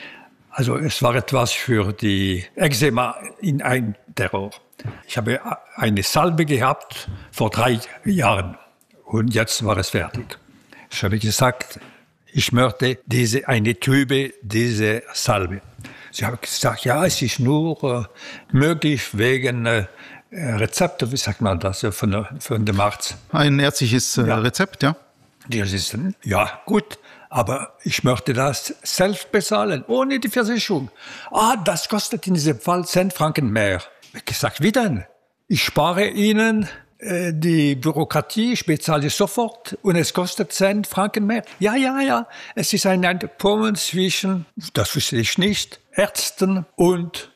Also es war etwas für die Eczema in ein Terror. Ich habe eine Salbe gehabt vor drei Jahren und jetzt war es fertig. Ich habe gesagt, ich möchte diese, eine Tübe, diese Salbe. Sie haben gesagt, ja, es ist nur äh, möglich wegen äh, Rezepte, wie sagt man das, von, von dem Arzt. Ein ärztliches äh, ja. Rezept, ja? Das ist, ja, gut. Aber ich möchte das selbst bezahlen, ohne die Versicherung. Ah, das kostet in diesem Fall zehn Franken mehr. Ich habe gesagt, wie denn? Ich spare Ihnen äh, die Bürokratie, ich bezahle sofort und es kostet zehn Franken mehr. Ja, ja, ja. Es ist ein Abkommen zwischen, das wusste ich nicht, Ärzten und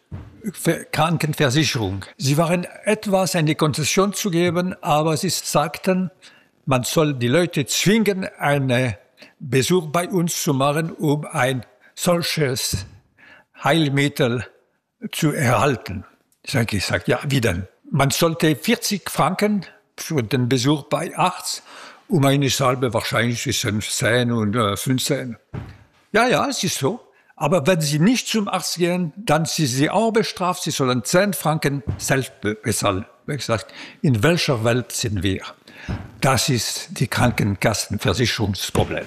Krankenversicherung. Sie waren etwas, eine Konzession zu geben, aber sie sagten, man soll die Leute zwingen, einen Besuch bei uns zu machen, um ein solches Heilmittel zu erhalten. Ich habe gesagt, ja, wie denn? Man sollte vierzig Franken für den Besuch bei Arzt, um eine Salbe wahrscheinlich zwischen zehn und fünfzehn. Ja, ja, es ist so. Aber wenn Sie nicht zum Arzt gehen, dann sind Sie auch bestraft. Sie sollen zehn Franken selbst bezahlen. Ich habe gesagt, in welcher Welt sind wir? Das ist die Krankenkassenversicherungsproblem.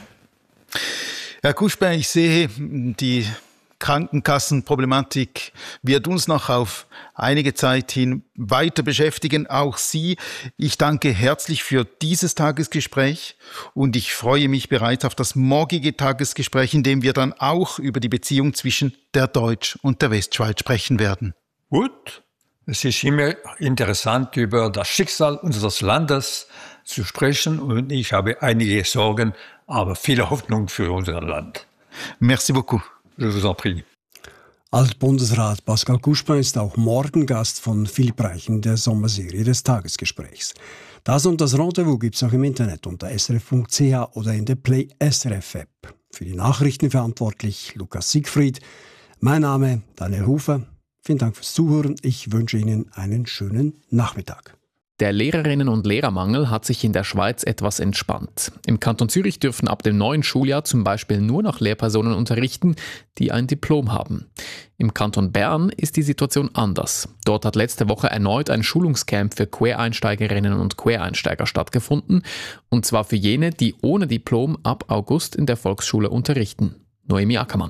Herr Kuschber, ich sehe, die Krankenkassenproblematik wird uns noch auf einige Zeit hin weiter beschäftigen, auch Sie. Ich danke herzlich für dieses Tagesgespräch und ich freue mich bereits auf das morgige Tagesgespräch, in dem wir dann auch über die Beziehung zwischen der Deutsch- und der Westschweiz sprechen werden. Gut, es ist immer interessant, über das Schicksal unseres Landes zu sprechen und ich habe einige Sorgen, aber viele Hoffnung für unser Land. Merci beaucoup. Je vous en prie. Altbundesrat Pascal Kuschba ist auch morgen Gast von Philipp Reich in der Sommerserie des Tagesgesprächs. Das und das Rendezvous gibt es auch im Internet unter s r f punkt c h oder in der Play S R F App. Für die Nachrichten verantwortlich Lukas Siegfried. Mein Name Daniel Hufer. Vielen Dank fürs Zuhören. Ich wünsche Ihnen einen schönen Nachmittag. Der Lehrerinnen- und Lehrermangel hat sich in der Schweiz etwas entspannt. Im Kanton Zürich dürfen ab dem neuen Schuljahr zum Beispiel nur noch Lehrpersonen unterrichten, die ein Diplom haben. Im Kanton Bern ist die Situation anders. Dort hat letzte Woche erneut ein Schulungscamp für Quereinsteigerinnen und Quereinsteiger stattgefunden, und zwar für jene, die ohne Diplom ab August in der Volksschule unterrichten. Noemi Ackermann.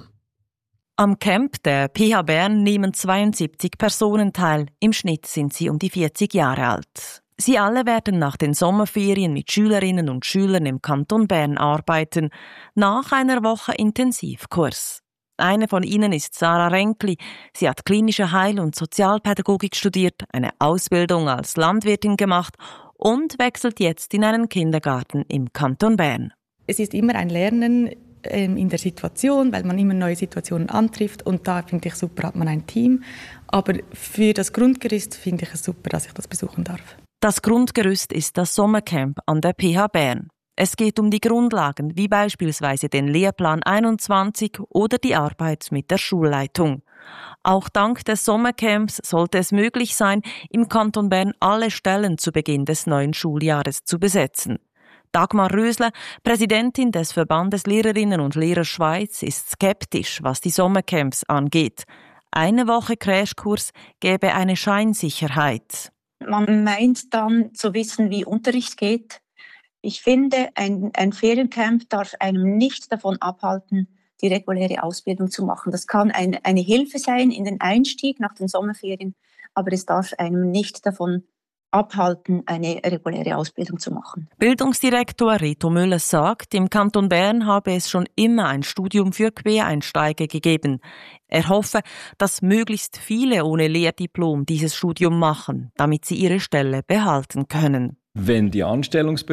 Am Camp der P H Bern nehmen zweiundsiebzig Personen teil. Im Schnitt sind sie um die vierzig Jahre alt. Sie alle werden nach den Sommerferien mit Schülerinnen und Schülern im Kanton Bern arbeiten, nach einer Woche Intensivkurs. Eine von ihnen ist Sarah Renkli. Sie hat klinische Heil- und Sozialpädagogik studiert, eine Ausbildung als Landwirtin gemacht und wechselt jetzt in einen Kindergarten im Kanton Bern. Es ist immer ein Lernen ähm, in der Situation, weil man immer neue Situationen antrifft und da finde ich super, hat man ein Team. Aber für das Grundgerüst finde ich es super, dass ich das besuchen darf. Das Grundgerüst ist das Sommercamp an der P H Bern. Es geht um die Grundlagen, wie beispielsweise den Lehrplan einundzwanzig oder die Arbeit mit der Schulleitung. Auch dank des Sommercamps sollte es möglich sein, im Kanton Bern alle Stellen zu Beginn des neuen Schuljahres zu besetzen. Dagmar Rösler, Präsidentin des Verbandes Lehrerinnen und Lehrer Schweiz, ist skeptisch, was die Sommercamps angeht. Eine Woche Crashkurs gäbe eine Scheinsicherheit. Man meint dann zu wissen, wie Unterricht geht. Ich finde, ein, ein Feriencamp darf einem nicht davon abhalten, die reguläre Ausbildung zu machen. Das kann ein, eine Hilfe sein in den Einstieg nach den Sommerferien, aber es darf einem nicht davon abhalten, eine reguläre Ausbildung zu machen. Bildungsdirektor Reto Müller sagt, im Kanton Bern habe es schon immer ein Studium für Quereinsteiger gegeben. Er hoffe, dass möglichst viele ohne Lehrdiplom dieses Studium machen, damit sie ihre Stelle behalten können. Wenn die Anstellungsbehörden